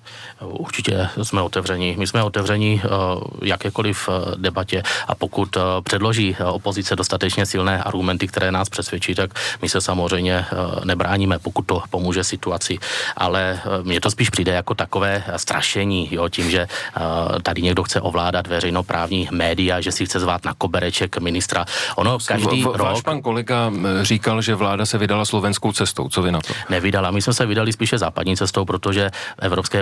Určitě jsme otevření. My jsme otevření jakékoliv debatě a pokud předloží opozice dostatečně silné argumenty, které nás přesvědčí, tak my se samozřejmě nebráníme, pokud to pomůže situaci. Ale mně to spíš přijde jako takové strašení, jo, tím, že tady někdo chce ovládat veřejnoprávní média, že si chce zvát na kobereček ministra. Ono každý v, v, rok... Váš pan kolega říkal, že vláda se vydala slovenskou cestou. Co vy na to? Nevydala. My jsme se vydali spíše západní cestou, protože v Evropské unii se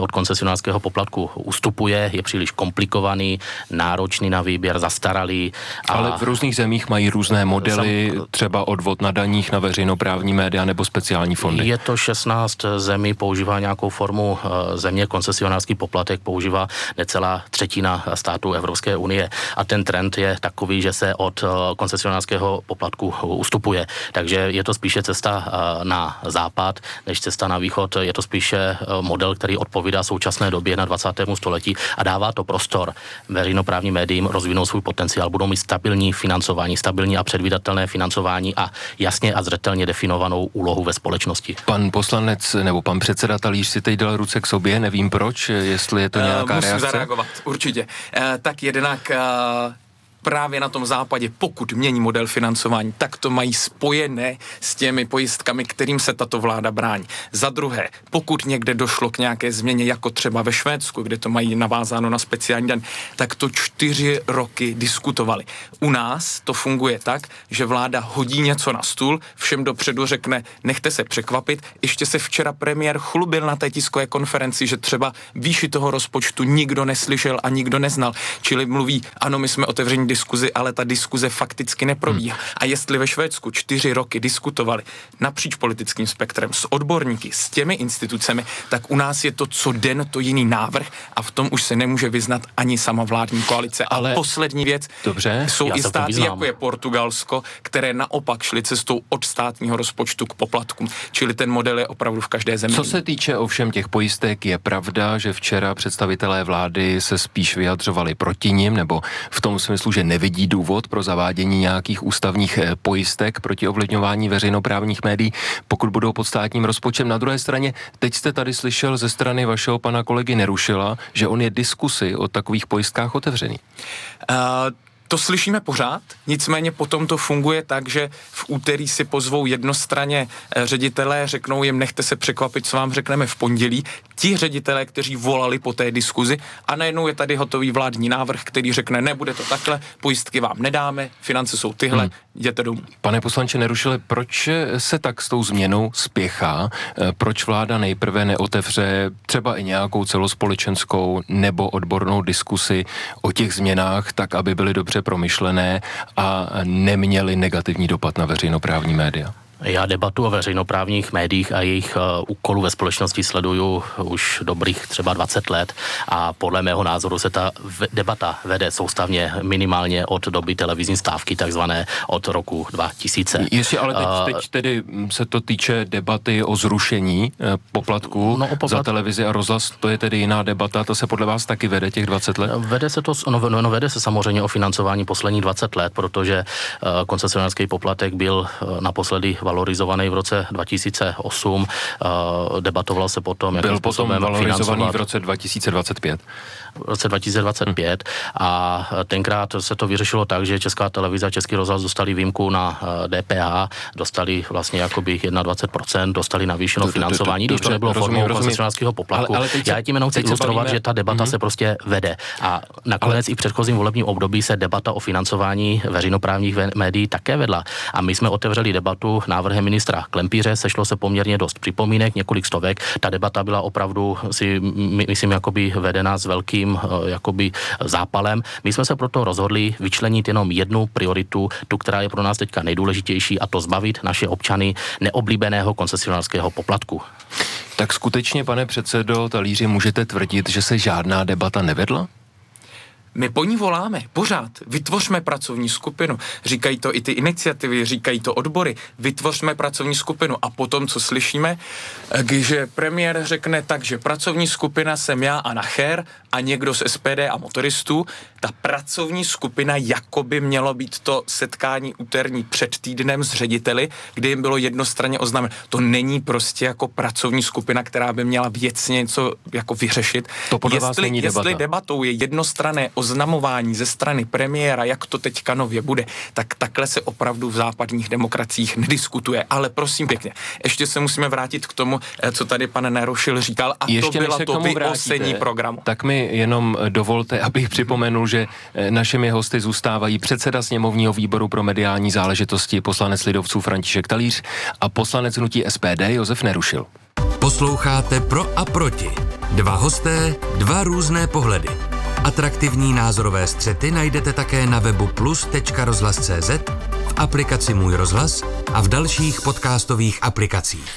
od koncesionářského poplatku ustupuje, je příliš komplikovaný, náročný na výběr, zastaralý. A ale v různých zemích mají různé modely, sam, třeba odvod na daních na veřejnoprávní média nebo speciální fondy. Je to šestnáct zemí, používá nějakou formu země, koncesionářský poplatek používá necelá třetina států Evropské unie a ten trend je takový, že se od koncesionářského poplatku ustupuje. Takže je to spíše cesta na západ, než cesta na východ. Je to spíše model, který odpovídá současné době na dvacátém století a dává to prostor veřejnoprávním médiím rozvinout svůj potenciál. Budou mít stabilní financování, stabilní a předvídatelné financování a jasně a zřetelně definovanou úlohu ve společnosti. Pan poslanec nebo pan předseda Talíř si teď dal ruce k sobě, nevím proč, jestli je to nějaká uh, musím reakce. Musím zareagovat, určitě. Uh, tak jednak uh, právě na tom západě, pokud mění model financování, tak to mají spojené s těmi pojistkami, kterým se tato vláda brání. Za druhé, pokud někde došlo k nějaké změně, jako třeba ve Švédsku, kde to mají navázáno na speciální den, tak to čtyři roky diskutovali. U nás to funguje tak, že vláda hodí něco na stůl, všem dopředu řekne, nechte se překvapit. Ještě se včera premiér chlubil na té tiskové konferenci, že třeba výši toho rozpočtu nikdo neslyšel a nikdo neznal. Čili mluví, ano, my jsme otevření diskuzi, ale ta diskuze fakticky neprobíhá. Hmm. A jestli ve Švédsku čtyři roky diskutovali napříč politickým spektrem s odborníky, s těmi institucemi, tak u nás je to co den to jiný návrh a v tom už se nemůže vyznat ani sama vládní koalice. Ale a poslední věc, dobře, jsou i státy, jako je Portugalsko, které naopak šly cestou od státního rozpočtu k poplatkům. Čili ten model je opravdu v každé zemi. Co se týče ovšem těch pojistek, je pravda, že včera představitelé vlády se spíš vyjadřovali proti nim, nebo v tom smyslu, že nevidí důvod pro zavádění nějakých ústavních pojistek proti ovlivňování veřejnoprávních médií, pokud budou pod státním rozpočtem. Na druhé straně, teď jste tady slyšel ze strany vašeho pana kolegy Nerušila, že on je diskusi o takových pojistkách otevřený. Uh... To slyšíme pořád, nicméně potom to funguje tak, že v úterý si pozvou jednostranně ředitelé, řeknou jim, nechte se překvapit, co vám řekneme v pondělí. Ti ředitelé, kteří volali po té diskuzi a najednou je tady hotový vládní návrh, který řekne, nebude to takhle, pojistky vám nedáme, finance jsou tyhle, hmm. jděte domů. Pane poslanče Nerušile, proč se tak s tou změnou spěchá? Proč vláda nejprve neotevře třeba i nějakou celospolečenskou nebo odbornou diskusi o těch změnách, tak aby byly dobře promyšlené a neměly negativní dopad na veřejnoprávní média? Já debatu o veřejnoprávních médiích a jejich uh, úkolů ve společnosti sleduju už dobrých třeba dvacet let a podle mého názoru se ta v- debata vede soustavně minimálně od doby televizní stávky, takzvané od roku dva tisíce. Jestli ale teď, uh, teď tedy se to týče debaty o zrušení eh, poplatků no, poplat... za televizi a rozhlas, to je tedy jiná debata, to se podle vás taky vede těch dvacet let? Vede se to, no, no, no vede se samozřejmě o financování posledních dvacet let, protože uh, koncesionářský poplatek byl uh, naposledy valorizovaný v roce dva tisíce osm, uh, debatoval se potom, jakým způsobem financovat. Byl potom valorizovaný v roce dva tisíce dvacet pět. V roce dva tisíce dvacet pět hmm. a tenkrát se to vyřešilo tak, že Česká televize a Český rozhlas dostali výjimku na D P H, dostali vlastně jakoby dvacet jedna procent, dostali navýšeno financování, když to nebylo formou koncesionářského poplatku. Ale, ale Já tím jenom chci ilustrovat, že ta debata mm-hmm. se prostě vede. A nakonec ale... i v předchozím volebním období se debata o financování veřejnoprávních médií také vedla. A my jsme otevřeli debatu návrhem ministra Klempíře, sešlo se poměrně dost připomínek, několik stovek. Ta debata byla opravdu, si myslím, jakoby vedena s velkým jakoby zápalem. My jsme se proto rozhodli vyčlenit jenom jednu prioritu, tu, která je pro nás teďka nejdůležitější, a to zbavit naše občany neoblíbeného koncesionářského poplatku. Tak skutečně, pane předsedo Talíři, můžete tvrdit, že se žádná debata nevedla? My po ní voláme, pořád. Vytvořme pracovní skupinu. Říkají to i ty iniciativy, říkají to odbory. Vytvořme pracovní skupinu. A potom, co slyšíme, že premiér řekne tak, že pracovní skupina jsem já a Nacher a někdo z S P D a motoristů. Ta pracovní skupina jakoby mělo být to setkání úterní před týdnem s řediteli, kdy jim bylo jednostranně oznámeno. To není prostě jako pracovní skupina, která by měla věcně něco jako vyřešit. To podle jestli, vás není debata. Jestli debatou je jednostranné oznamování ze strany premiéra, jak to teďka nově bude, tak takhle se opravdu v západních demokraciích nediskutuje. Ale prosím pěkně, ještě se musíme vrátit k tomu, co tady pan Nerušil říkal, a ještě to bylo to vyosení programu. Tak mi jenom dovolte, abych připomenul, že našimi hosty zůstávají předseda sněmovního výboru pro mediální záležitosti, poslanec lidovců František Talíř a poslanec hnutí S P D Josef Nerušil. Posloucháte Pro a proti. Dva hosté, dva různé pohledy. Atraktivní názorové střety najdete také na webu plus tečka rozhlas tečka cé zet, v aplikaci Můj rozhlas a v dalších podcastových aplikacích.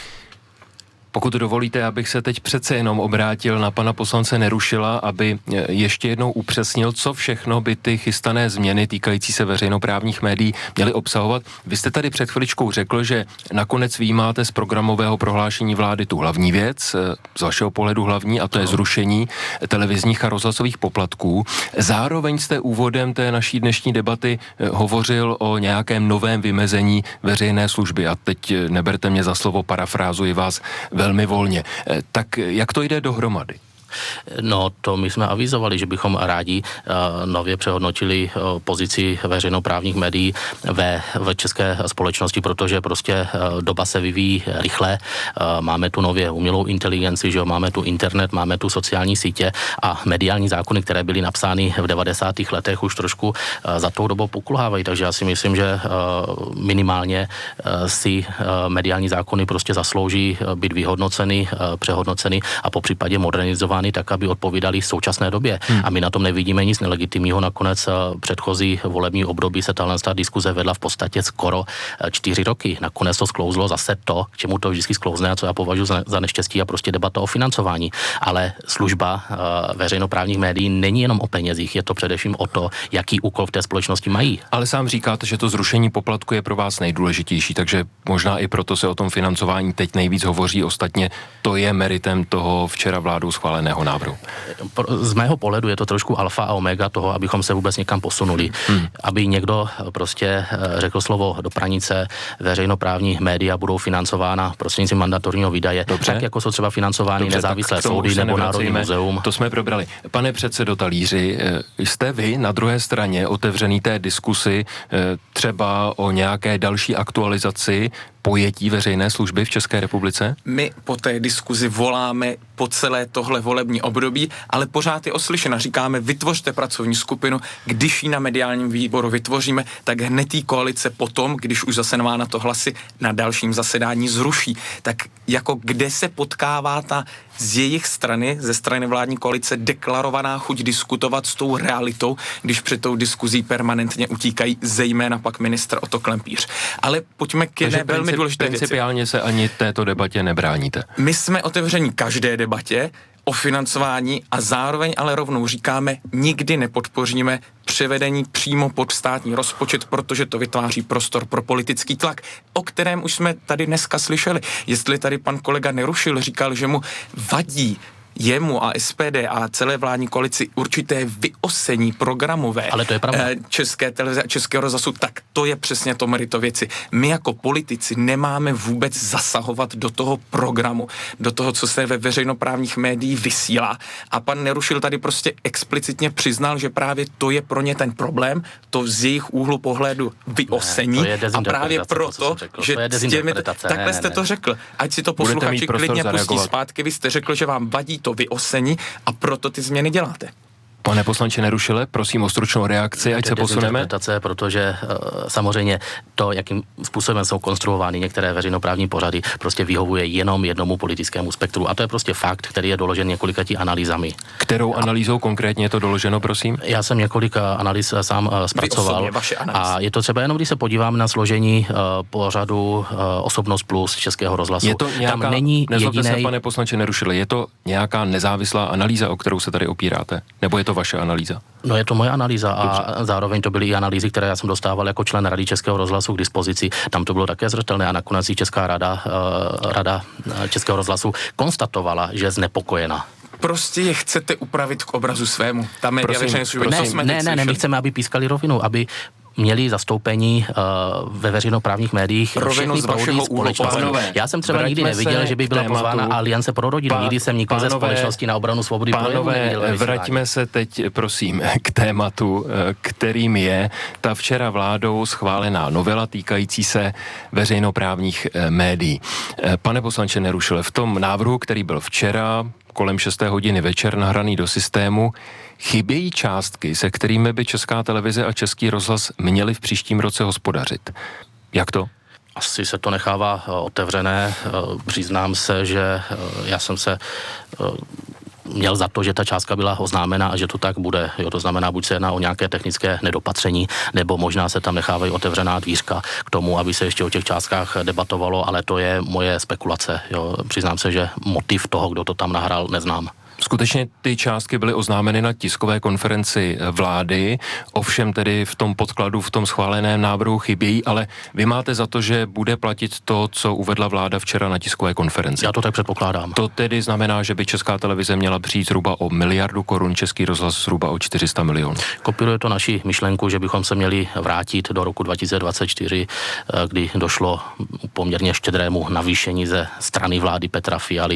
Pokud dovolíte, abych se teď přece jenom obrátil na pana poslance Nerušila, aby ještě jednou upřesnil, co všechno by ty chystané změny týkající se veřejnoprávních médií měly obsahovat. Vy jste tady před chviličkou řekl, že nakonec vyjímáte z programového prohlášení vlády tu hlavní věc, z vašeho pohledu hlavní, a to je zrušení televizních a rozhlasových poplatků. Zároveň jste úvodem té naší dnešní debaty hovořil o nějakém novém vymezení veřejné služby. A teď neberte mě za slovo, parafrázuji vás velmi volně. Tak jak to jde dohromady? No, to my jsme avizovali, že bychom rádi uh, nově přehodnotili uh, pozici veřejnoprávních médií ve, ve české společnosti, protože prostě uh, doba se vyvíjí rychle. Uh, máme tu nově umělou inteligenci, že jo, máme tu internet, máme tu sociální sítě a mediální zákony, které byly napsány v devadesátých letech, už trošku uh, za tou dobou pokulhávají, takže já si myslím, že uh, minimálně uh, si uh, mediální zákony prostě zaslouží uh, být vyhodnoceny, uh, přehodnoceny a popřípadě modernizovány tak, aby odpovídali současné době. Hmm. A my na tom nevidíme nic nelegitimního. Nakonec předchozí volební období se tahle diskuze vedla v podstatě skoro čtyři roky. Nakonec to sklouzlo zase to, k čemu to vždycky sklouzne a co já považuji za, za neštěstí a prostě debata o financování. Ale služba uh, veřejnoprávních médií není jenom o penězích, je to především o to, jaký úkol v té společnosti mají. Ale sám říkáte, že to zrušení poplatku je pro vás nejdůležitější, takže možná i proto se o tom financování teď nejvíc hovoří. Ostatně to je meritem toho včera vládou schváleného návrhu. Z mého pohledu je to trošku alfa a omega toho, abychom se vůbec někam posunuli. Hmm. Aby někdo prostě řekl slovo do pranice, veřejnoprávní média budou financována prostřednictvím mandatorního výdaje, Dobře. tak jako jsou třeba financovány Dobře, nezávislé soudy nebo Národní muzeum. To jsme probrali. Pane předsedo Talíři, jste vy na druhé straně otevřený té diskusi třeba o nějaké další aktualizaci pojetí veřejné služby v České republice? My po té diskuzi voláme po celé tohle volební období, ale pořád je oslyšena. Říkáme, vytvořte pracovní skupinu, když ji na mediálním výboru vytvoříme, tak hned jí koalice potom, když už zase nemá na to hlasy, na dalším zasedání zruší. Tak jako kde se potkává ta z jejich strany, ze strany vládní koalice, deklarovaná chuť diskutovat s tou realitou, když před tou diskuzí permanentně utíkají zejména pak ministr Otto Klempíř. Ale pojďme k jedné velmi princip, důležité věci. Principiálně se ani této debatě nebráníte. My jsme otevření každé debatě o financování a zároveň ale rovnou říkáme, nikdy nepodpoříme převedení přímo pod státní rozpočet, protože to vytváří prostor pro politický tlak, o kterém už jsme tady dneska slyšeli. Jestli tady pan kolega Nerušil říkal, že mu vadí jemu a S P D a celé vládní koalici určité vyosení programové Ale to je pravda. České televize a Českého rozhlasu, tak to je přesně to merito věci. My jako politici nemáme vůbec zasahovat do toho programu, do toho, co se ve veřejnoprávních médiích vysílá. A pan Nerušil tady prostě explicitně přiznal, že právě to je pro ně ten problém, to z jejich úhlu pohledu vyosení. Ne, a právě proto, že s těmi, takhle ne, ne, jste to řekl. Ať si to posluchači klidně pustí zpátky. Vy jste řekl, že vám vadí to vyosení a proto ty změny děláte. Pane poslanče Nerušile, prosím o stručnou reakci, ať se posuneme. Protože uh, samozřejmě to, jakým způsobem jsou konstruovány některé veřejnoprávní pořady, prostě vyhovuje jenom jednomu politickému spektru. A to je prostě fakt, který je doložen několika tí analýzami. Kterou analýzou a konkrétně je to doloženo, prosím? Já jsem několik analýz sám uh, zpracoval. A je to třeba jenom, když se podívám na složení uh, pořadu uh, Osobnost plus Českého rozhlasu. Je to nějaká, tam není nezlobte jedinej... se, pane poslanče Nerušile, je to nějaká nezávislá analýza, o kterou se tady opíráte? Nebo je to vaše analýza? No je to moje analýza a zároveň to byly i analýzy, které já jsem dostával jako člen Rady Českého rozhlasu k dispozici. Tam to bylo také zřetelné a nakonec i Česká rada, uh, rada Českého rozhlasu konstatovala, že je znepokojena. Prostě je chcete upravit k obrazu svému. Ta média veřejné služby. Ne, ne, ne, ne, my chceme, aby pískali rovinu, aby měli zastoupení uh, ve veřejnoprávních médiích všechny proudy společnosti. Já jsem třeba nikdy neviděl, že by byla pozvána Aliance pro rodinu. Nikdy jsem nikoho ze společnosti na obranu svobody projevu neviděl. Vraťme se teď, prosím, k tématu, kterým je ta včera vládou schválená novela týkající se veřejnoprávních médií. Pane poslanče Nerušile, v tom návrhu, který byl včera kolem šesté hodiny večer nahraný do systému, chybějí částky, se kterými by Česká televize a Český rozhlas měli v příštím roce hospodařit. Jak to? Asi se to nechává otevřené. Přiznám se, že já jsem se měl za to, že ta částka byla oznámena a že to tak bude. Jo, to znamená, buď se jedná o nějaké technické nedopatření, nebo možná se tam nechávají otevřená dvířka k tomu, aby se ještě o těch částkách debatovalo, ale to je moje spekulace. Jo. Přiznám se, že motiv toho, kdo to tam nahrál, neznám. Skutečně ty částky byly oznámeny na tiskové konferenci vlády, ovšem tedy v tom podkladu, v tom schváleném návrhu chybějí, ale vy máte za to, že bude platit to, co uvedla vláda včera na tiskové konferenci. Já to tak předpokládám. To tedy znamená, že by Česká televize měla přijít zhruba o miliardu korun, Český rozhlas zhruba o čtyři sta milionů. Kopíruje to naši myšlenku, že bychom se měli vrátit do roku dva tisíce dvacet čtyři, kdy došlo poměrně štědrému navýšení ze strany vlády Petra Fialy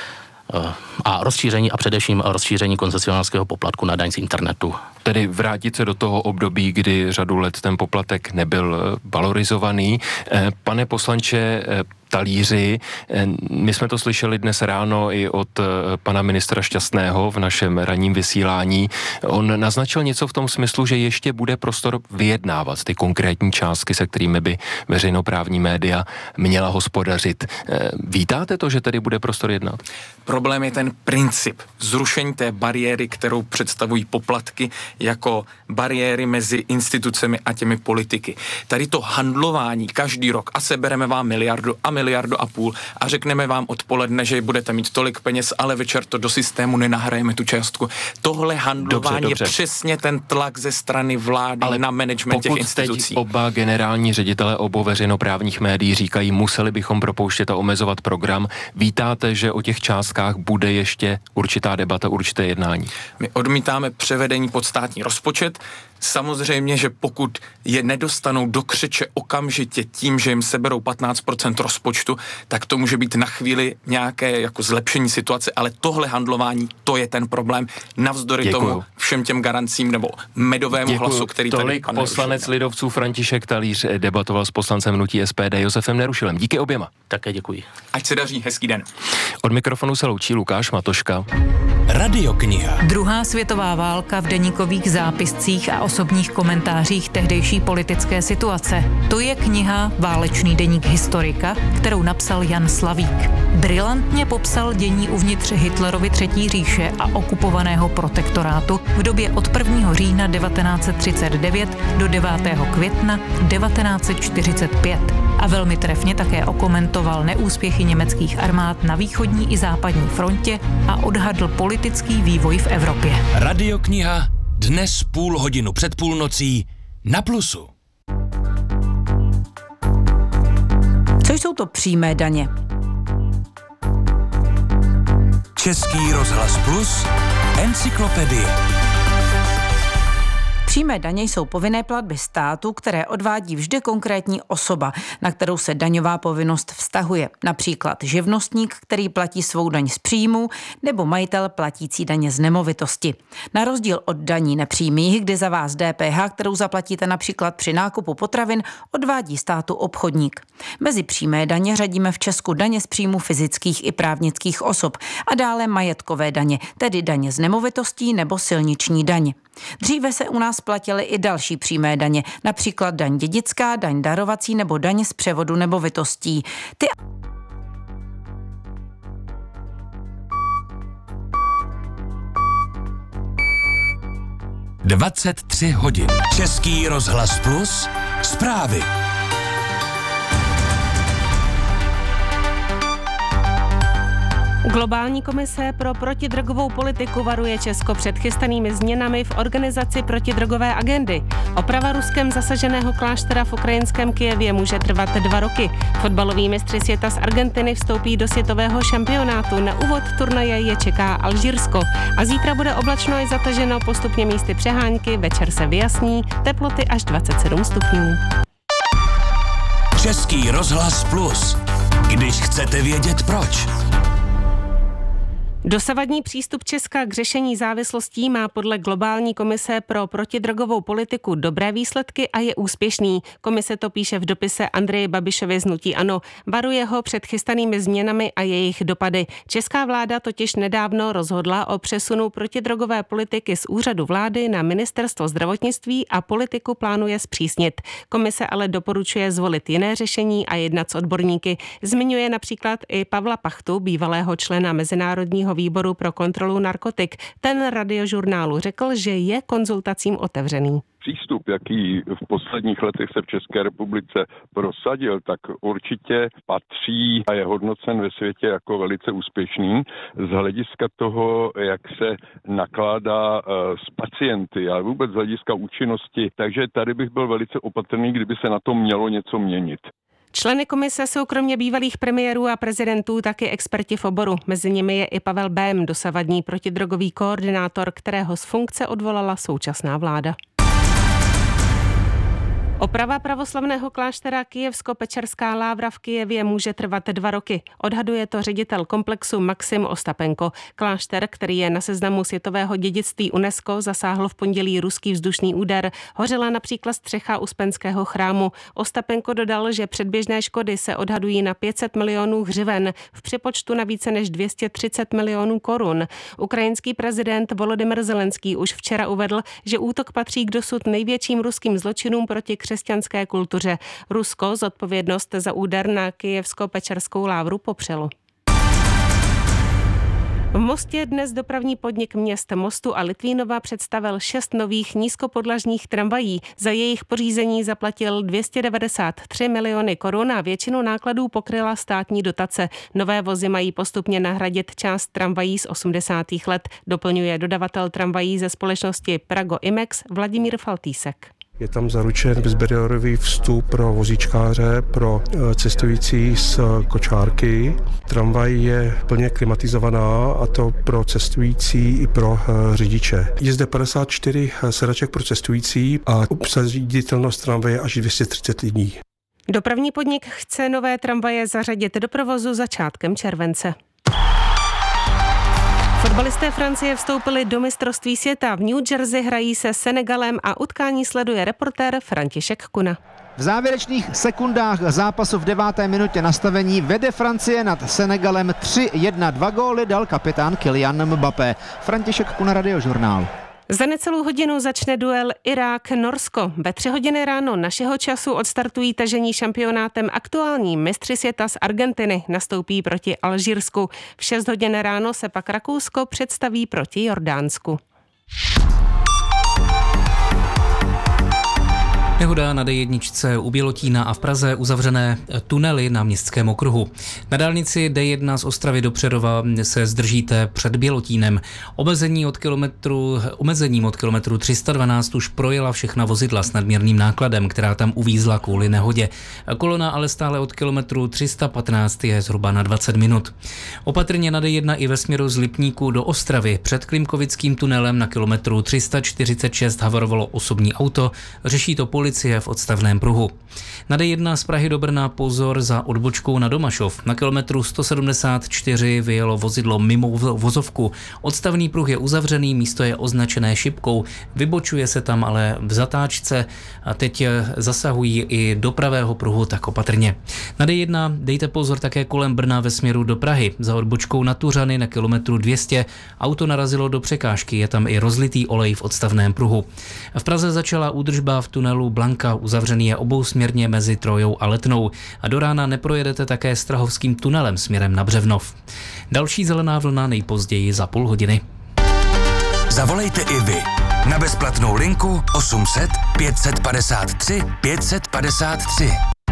a rozšíření a především rozšíření koncesionářského poplatku na daň z internetu. Tedy vrátit se do toho období, kdy řadu let ten poplatek nebyl valorizovaný. Pane poslanče Talíři, my jsme to slyšeli dnes ráno i od pana ministra Šťastného v našem ranním vysílání. On naznačil něco v tom smyslu, že ještě bude prostor vyjednávat ty konkrétní částky, se kterými by veřejnoprávní média měla hospodařit. Vítáte to, že tedy bude prostor jednat? Problém je ten princip zrušení té bariéry, kterou představují poplatky jako bariéry mezi institucemi a těmi politiky. Tady to handlování každý rok a sebereme vám miliardu a miliardu a půl a řekneme vám odpoledne, že budete mít tolik peněz, ale večer to do systému nenahrajeme tu částku. Tohle handlování dobře, dobře. je přesně ten tlak ze strany vlády ale na management těch institucí. Pokud oba generální ředitele obou veřejnoprávních médií říkají, museli bychom propouštět a omezovat program, vítáte, že o těch částkách bude ještě určitá debata, určité jednání? My odmítáme převedení pod státní rozpočet. Samozřejmě, že pokud je nedostanou do křeče okamžitě tím, že jim seberou patnáct procent rozpočtu, tak to může být na chvíli nějaké jako zlepšení situace, ale tohle handlování, to je ten problém. Navzdory Děkuju. tomu všem těm garancím nebo medovému Děkuju. hlasu, který Tolik tady Tolik poslanec Nerušil. lidovců František Talíř debatoval s poslancem hnutí S P D Josefem Nerušilem. Díky oběma. Také děkuji. Ať se daří, hezký den. Od mikrofonu se loučí Lukáš Matoška. Radiokniha. Druhá světová válka v deníkových zápiscích a osobních komentářích tehdejší politické situace. To je kniha Válečný deník historika, kterou napsal Jan Slavík. Brilantně popsal dění uvnitř Hitlerovy třetí říše a okupovaného protektorátu v době od prvního října devatenáct set třicet devět do devátého května devatenáct set čtyřicet pět. A velmi trefně také okomentoval neúspěchy německých armád na východní i západní frontě a odhadl politický vývoj v Evropě. Radiokniha dnes půl hodinu před půlnocí na Plusu. Co jsou to přímé daně? Český rozhlas Plus, encyklopedie. Přímé daně jsou povinné platby státu, které odvádí vždy konkrétní osoba, na kterou se daňová povinnost vztahuje. Například živnostník, který platí svou daň z příjmu, nebo majitel platící daně z nemovitosti. Na rozdíl od daní nepřímých, kdy za vás D P H, kterou zaplatíte například při nákupu potravin, odvádí státu obchodník. Mezi přímé daně řadíme v Česku daně z příjmu fyzických i právnických osob a dále majetkové daně, tedy daně z nemovitostí nebo silniční daň. Dříve se u nás platily i další přímé daně, například daň dědická, daň darovací nebo daň z převodu nemovitostí. Ty dvacet tři hodin. Český rozhlas Plus, zprávy. Globální komise pro protidrogovou politiku varuje Česko před chystanými změnami v organizaci protidrogové agendy. Oprava Ruskem zasaženého kláštera v ukrajinském Kyjevě může trvat dva roky. Fotbaloví mistři světa z Argentiny vstoupí do světového šampionátu. Na úvod turnaje je čeká Alžírsko. A zítra bude oblačno i zataženo, postupně místy přehánky, večer se vyjasní, teploty až dvacet sedm stupňů. Český rozhlas Plus. Když chcete vědět proč. Dosavadní přístup Česka k řešení závislostí má podle Globální komise pro protidrogovou politiku dobré výsledky a je úspěšný. Komise to píše v dopise Andreji Babišovi z hnutí ANO. Varuje ho před chystanými změnami a jejich dopady. Česká vláda totiž nedávno rozhodla o přesunu protidrogové politiky z úřadu vlády na ministerstvo zdravotnictví a politiku plánuje zpřísnit. Komise ale doporučuje zvolit jiné řešení a jednat s odborníky. Zmiňuje například i Pavla Pachtu, bývalého člena Mezinárodního výboru pro kontrolu narkotik. Ten Radiožurnálu řekl, že je konzultacím otevřený. Přístup, jaký v posledních letech se v České republice prosadil, tak určitě patří a je hodnocen ve světě jako velice úspěšný z hlediska toho, jak se nakládá s pacienty, ale vůbec z hlediska účinnosti. Takže tady bych byl velice opatrný, kdyby se na to mělo něco měnit. Členy komise jsou kromě bývalých premiérů a prezidentů taky experti v oboru. Mezi nimi je i Pavel Bém, dosavadní protidrogový koordinátor, kterého z funkce odvolala současná vláda. Oprava pravoslavného kláštera Kyjevsko-Pečerská Lávra v Kyjevě může trvat dva roky. Odhaduje to ředitel komplexu Maxim Ostapenko. Klášter, který je na seznamu světového dědictví UNESCO, zasáhl v pondělí ruský vzdušný úder. Hořela například střecha Uspenského chrámu. Ostapenko dodal, že předběžné škody se odhadují na pět set milionů hřiven, v přepočtu na více než dvě stě třicet milionů korun. Ukrajinský prezident Volodymyr Zelenský už včera uvedl, že útok patří k dosud největším ruským zločinům proti křesťanské kultuře. Rusko zodpovědnost za úder na Kyjevsko-Pečerskou Lávru popřelo. V Mostě dnes dopravní podnik měst Mostu a Litvínova představil šest nových nízkopodlažních tramvají. Za jejich pořízení zaplatil dvě stě devadesát tři miliony korun a většinu nákladů pokryla státní dotace. Nové vozy mají postupně nahradit část tramvají z osmdesátých let, doplňuje dodavatel tramvají ze společnosti Prago Imex Vladimír Faltýsek. Je tam zaručen bezbariérový vstup pro vozíčkáře, pro cestující z kočárky. Tramvaj je plně klimatizovaná, a to pro cestující i pro řidiče. Je zde padesát čtyři sedaček pro cestující a obsaditelnost tramvaje až dvě stě třicet lidí. Dopravní podnik chce nové tramvaje zařadit do provozu začátkem července. Fotbalisté Francie vstoupili do mistrovství světa. V New Jersey hrají se Senegalem a utkání sleduje reportér František Kuna. V závěrečných sekundách zápasu v deváté minutě nastavení vede Francie nad Senegalem tři jedna. Dva góly dal kapitán Kylian Mbappé. František Kuna, Radiožurnál. Za necelou hodinu začne duel Irák-Norsko. Ve tři hodiny ráno našeho času odstartují tažení šampionátem aktuální mistři světa z Argentiny. Nastoupí proti Alžírsku. V šest hodin ráno se pak Rakousko představí proti Jordánsku. Nehoda na D jedna u Bělotína a v Praze, uzavřené tunely na Městském okruhu. Na dálnici D jedna z Ostravy do Přerova se zdržíte před Bělotínem. Omezení od kilometru, omezením od kilometru tři sta dvanáct už projela všechna vozidla s nadměrným nákladem, která tam uvízla kvůli nehodě. Kolona ale stále od kilometru tři sta patnáct je zhruba na dvacet minut. Opatrně na D jedna i ve směru z Lipníku do Ostravy. Před Klimkovickým tunelem na kilometru tři sta čtyřicet šest havarovalo osobní auto, řeší to policie v odstavném pruhu. Na D jedna z Prahy do Brna pozor za odbočkou na Domašov. Na kilometru sto sedmdesát čtyři vyjelo vozidlo mimo vozovku. Odstavný pruh je uzavřený, místo je označené šipkou. Vybočuje se tam ale v zatáčce a teď zasahují i do pravého pruhu, tak opatrně. Na D jedna dejte pozor také kolem Brna ve směru do Prahy. Za odbočkou na Tuřany na kilometru dvě stě auto narazilo do překážky, je tam i rozlitý olej v odstavném pruhu. V Praze začala údržba v tunelu Blanka, uzavřený je obousměrně mezi Trojou a Letnou a do rána neprojedete také Strahovským tunelem směrem na Břevnov. Další zelená vlna nejpozději za půl hodiny. Zavolejte i vy na bezplatnou linku osm set pět padesát tři pět padesát tři.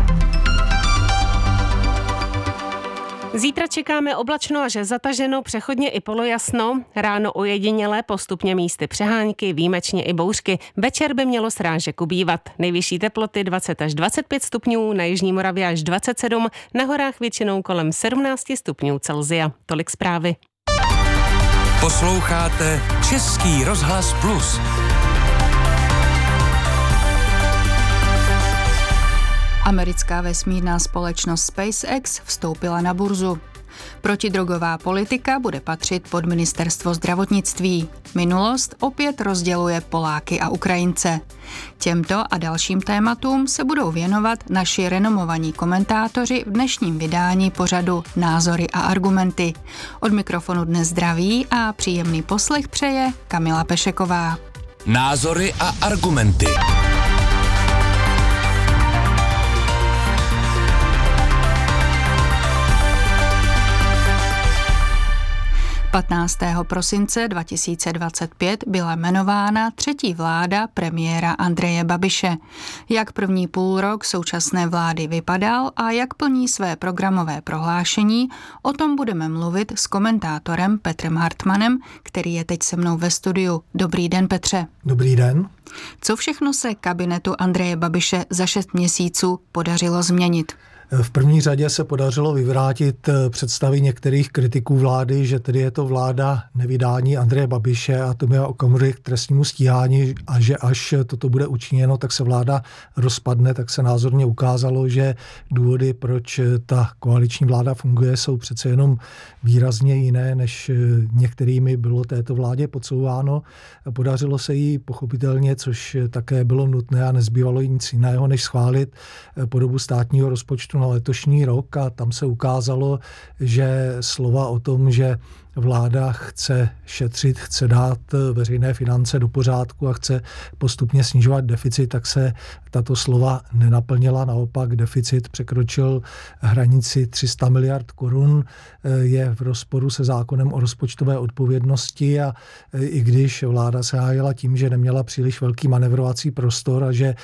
Zítra čekáme oblačno až zataženo, přechodně i polojasno, ráno ojedinělé, postupně místy přehánky, výjimečně i bouřky. Večer by mělo srážek ubývat. Nejvyšší teploty dvacet až dvacet pět stupňů, na jižní Moravě až dvacet sedm, na horách většinou kolem sedmnáct stupňů Celsia. Tolik zprávy. Posloucháte Český rozhlas Plus. Americká vesmírná společnost SpaceX vstoupila na burzu. Protidrogová politika bude patřit pod ministerstvo zdravotnictví. Minulost opět rozděluje Poláky a Ukrajince. Těmto a dalším tématům se budou věnovat naši renomovaní komentátoři v dnešním vydání pořadu Názory a argumenty. Od mikrofonu dnes zdraví a příjemný poslech přeje Kamila Pešeková. Názory a argumenty. patnáctého prosince dva tisíce dvacet pět byla jmenována třetí vláda premiéra Andreje Babiše. Jak první půlrok současné vlády vypadal a jak plní své programové prohlášení, o tom budeme mluvit s komentátorem Petrem Hartmanem, který je teď se mnou ve studiu. Dobrý den, Petře. Dobrý den. Co všechno se kabinetu Andreje Babiše za šest měsíců podařilo změnit? V první řadě se podařilo vyvrátit představy některých kritiků vlády, že tedy je to vláda nevydání Andreje Babiše a Tomia Okamury k trestnímu stíhání a že až toto bude učiněno, tak se vláda rozpadne, tak se názorně ukázalo, že důvody, proč ta koaliční vláda funguje, jsou přece jenom výrazně jiné, než některými bylo této vládě podsouváno. Podařilo se jí pochopitelně, což také bylo nutné a nezbývalo jí nic jiného, než schválit podobu státního rozpočtu na letošní rok a tam se ukázalo, že slova o tom, že vláda chce šetřit, chce dát veřejné finance do pořádku a chce postupně snižovat deficit, tak se tato slova nenaplnila. Naopak deficit překročil hranici tři sta miliard korun, je v rozporu se zákonem o rozpočtové odpovědnosti a i když vláda se hájila tím, že neměla příliš velký manevrovací prostor a že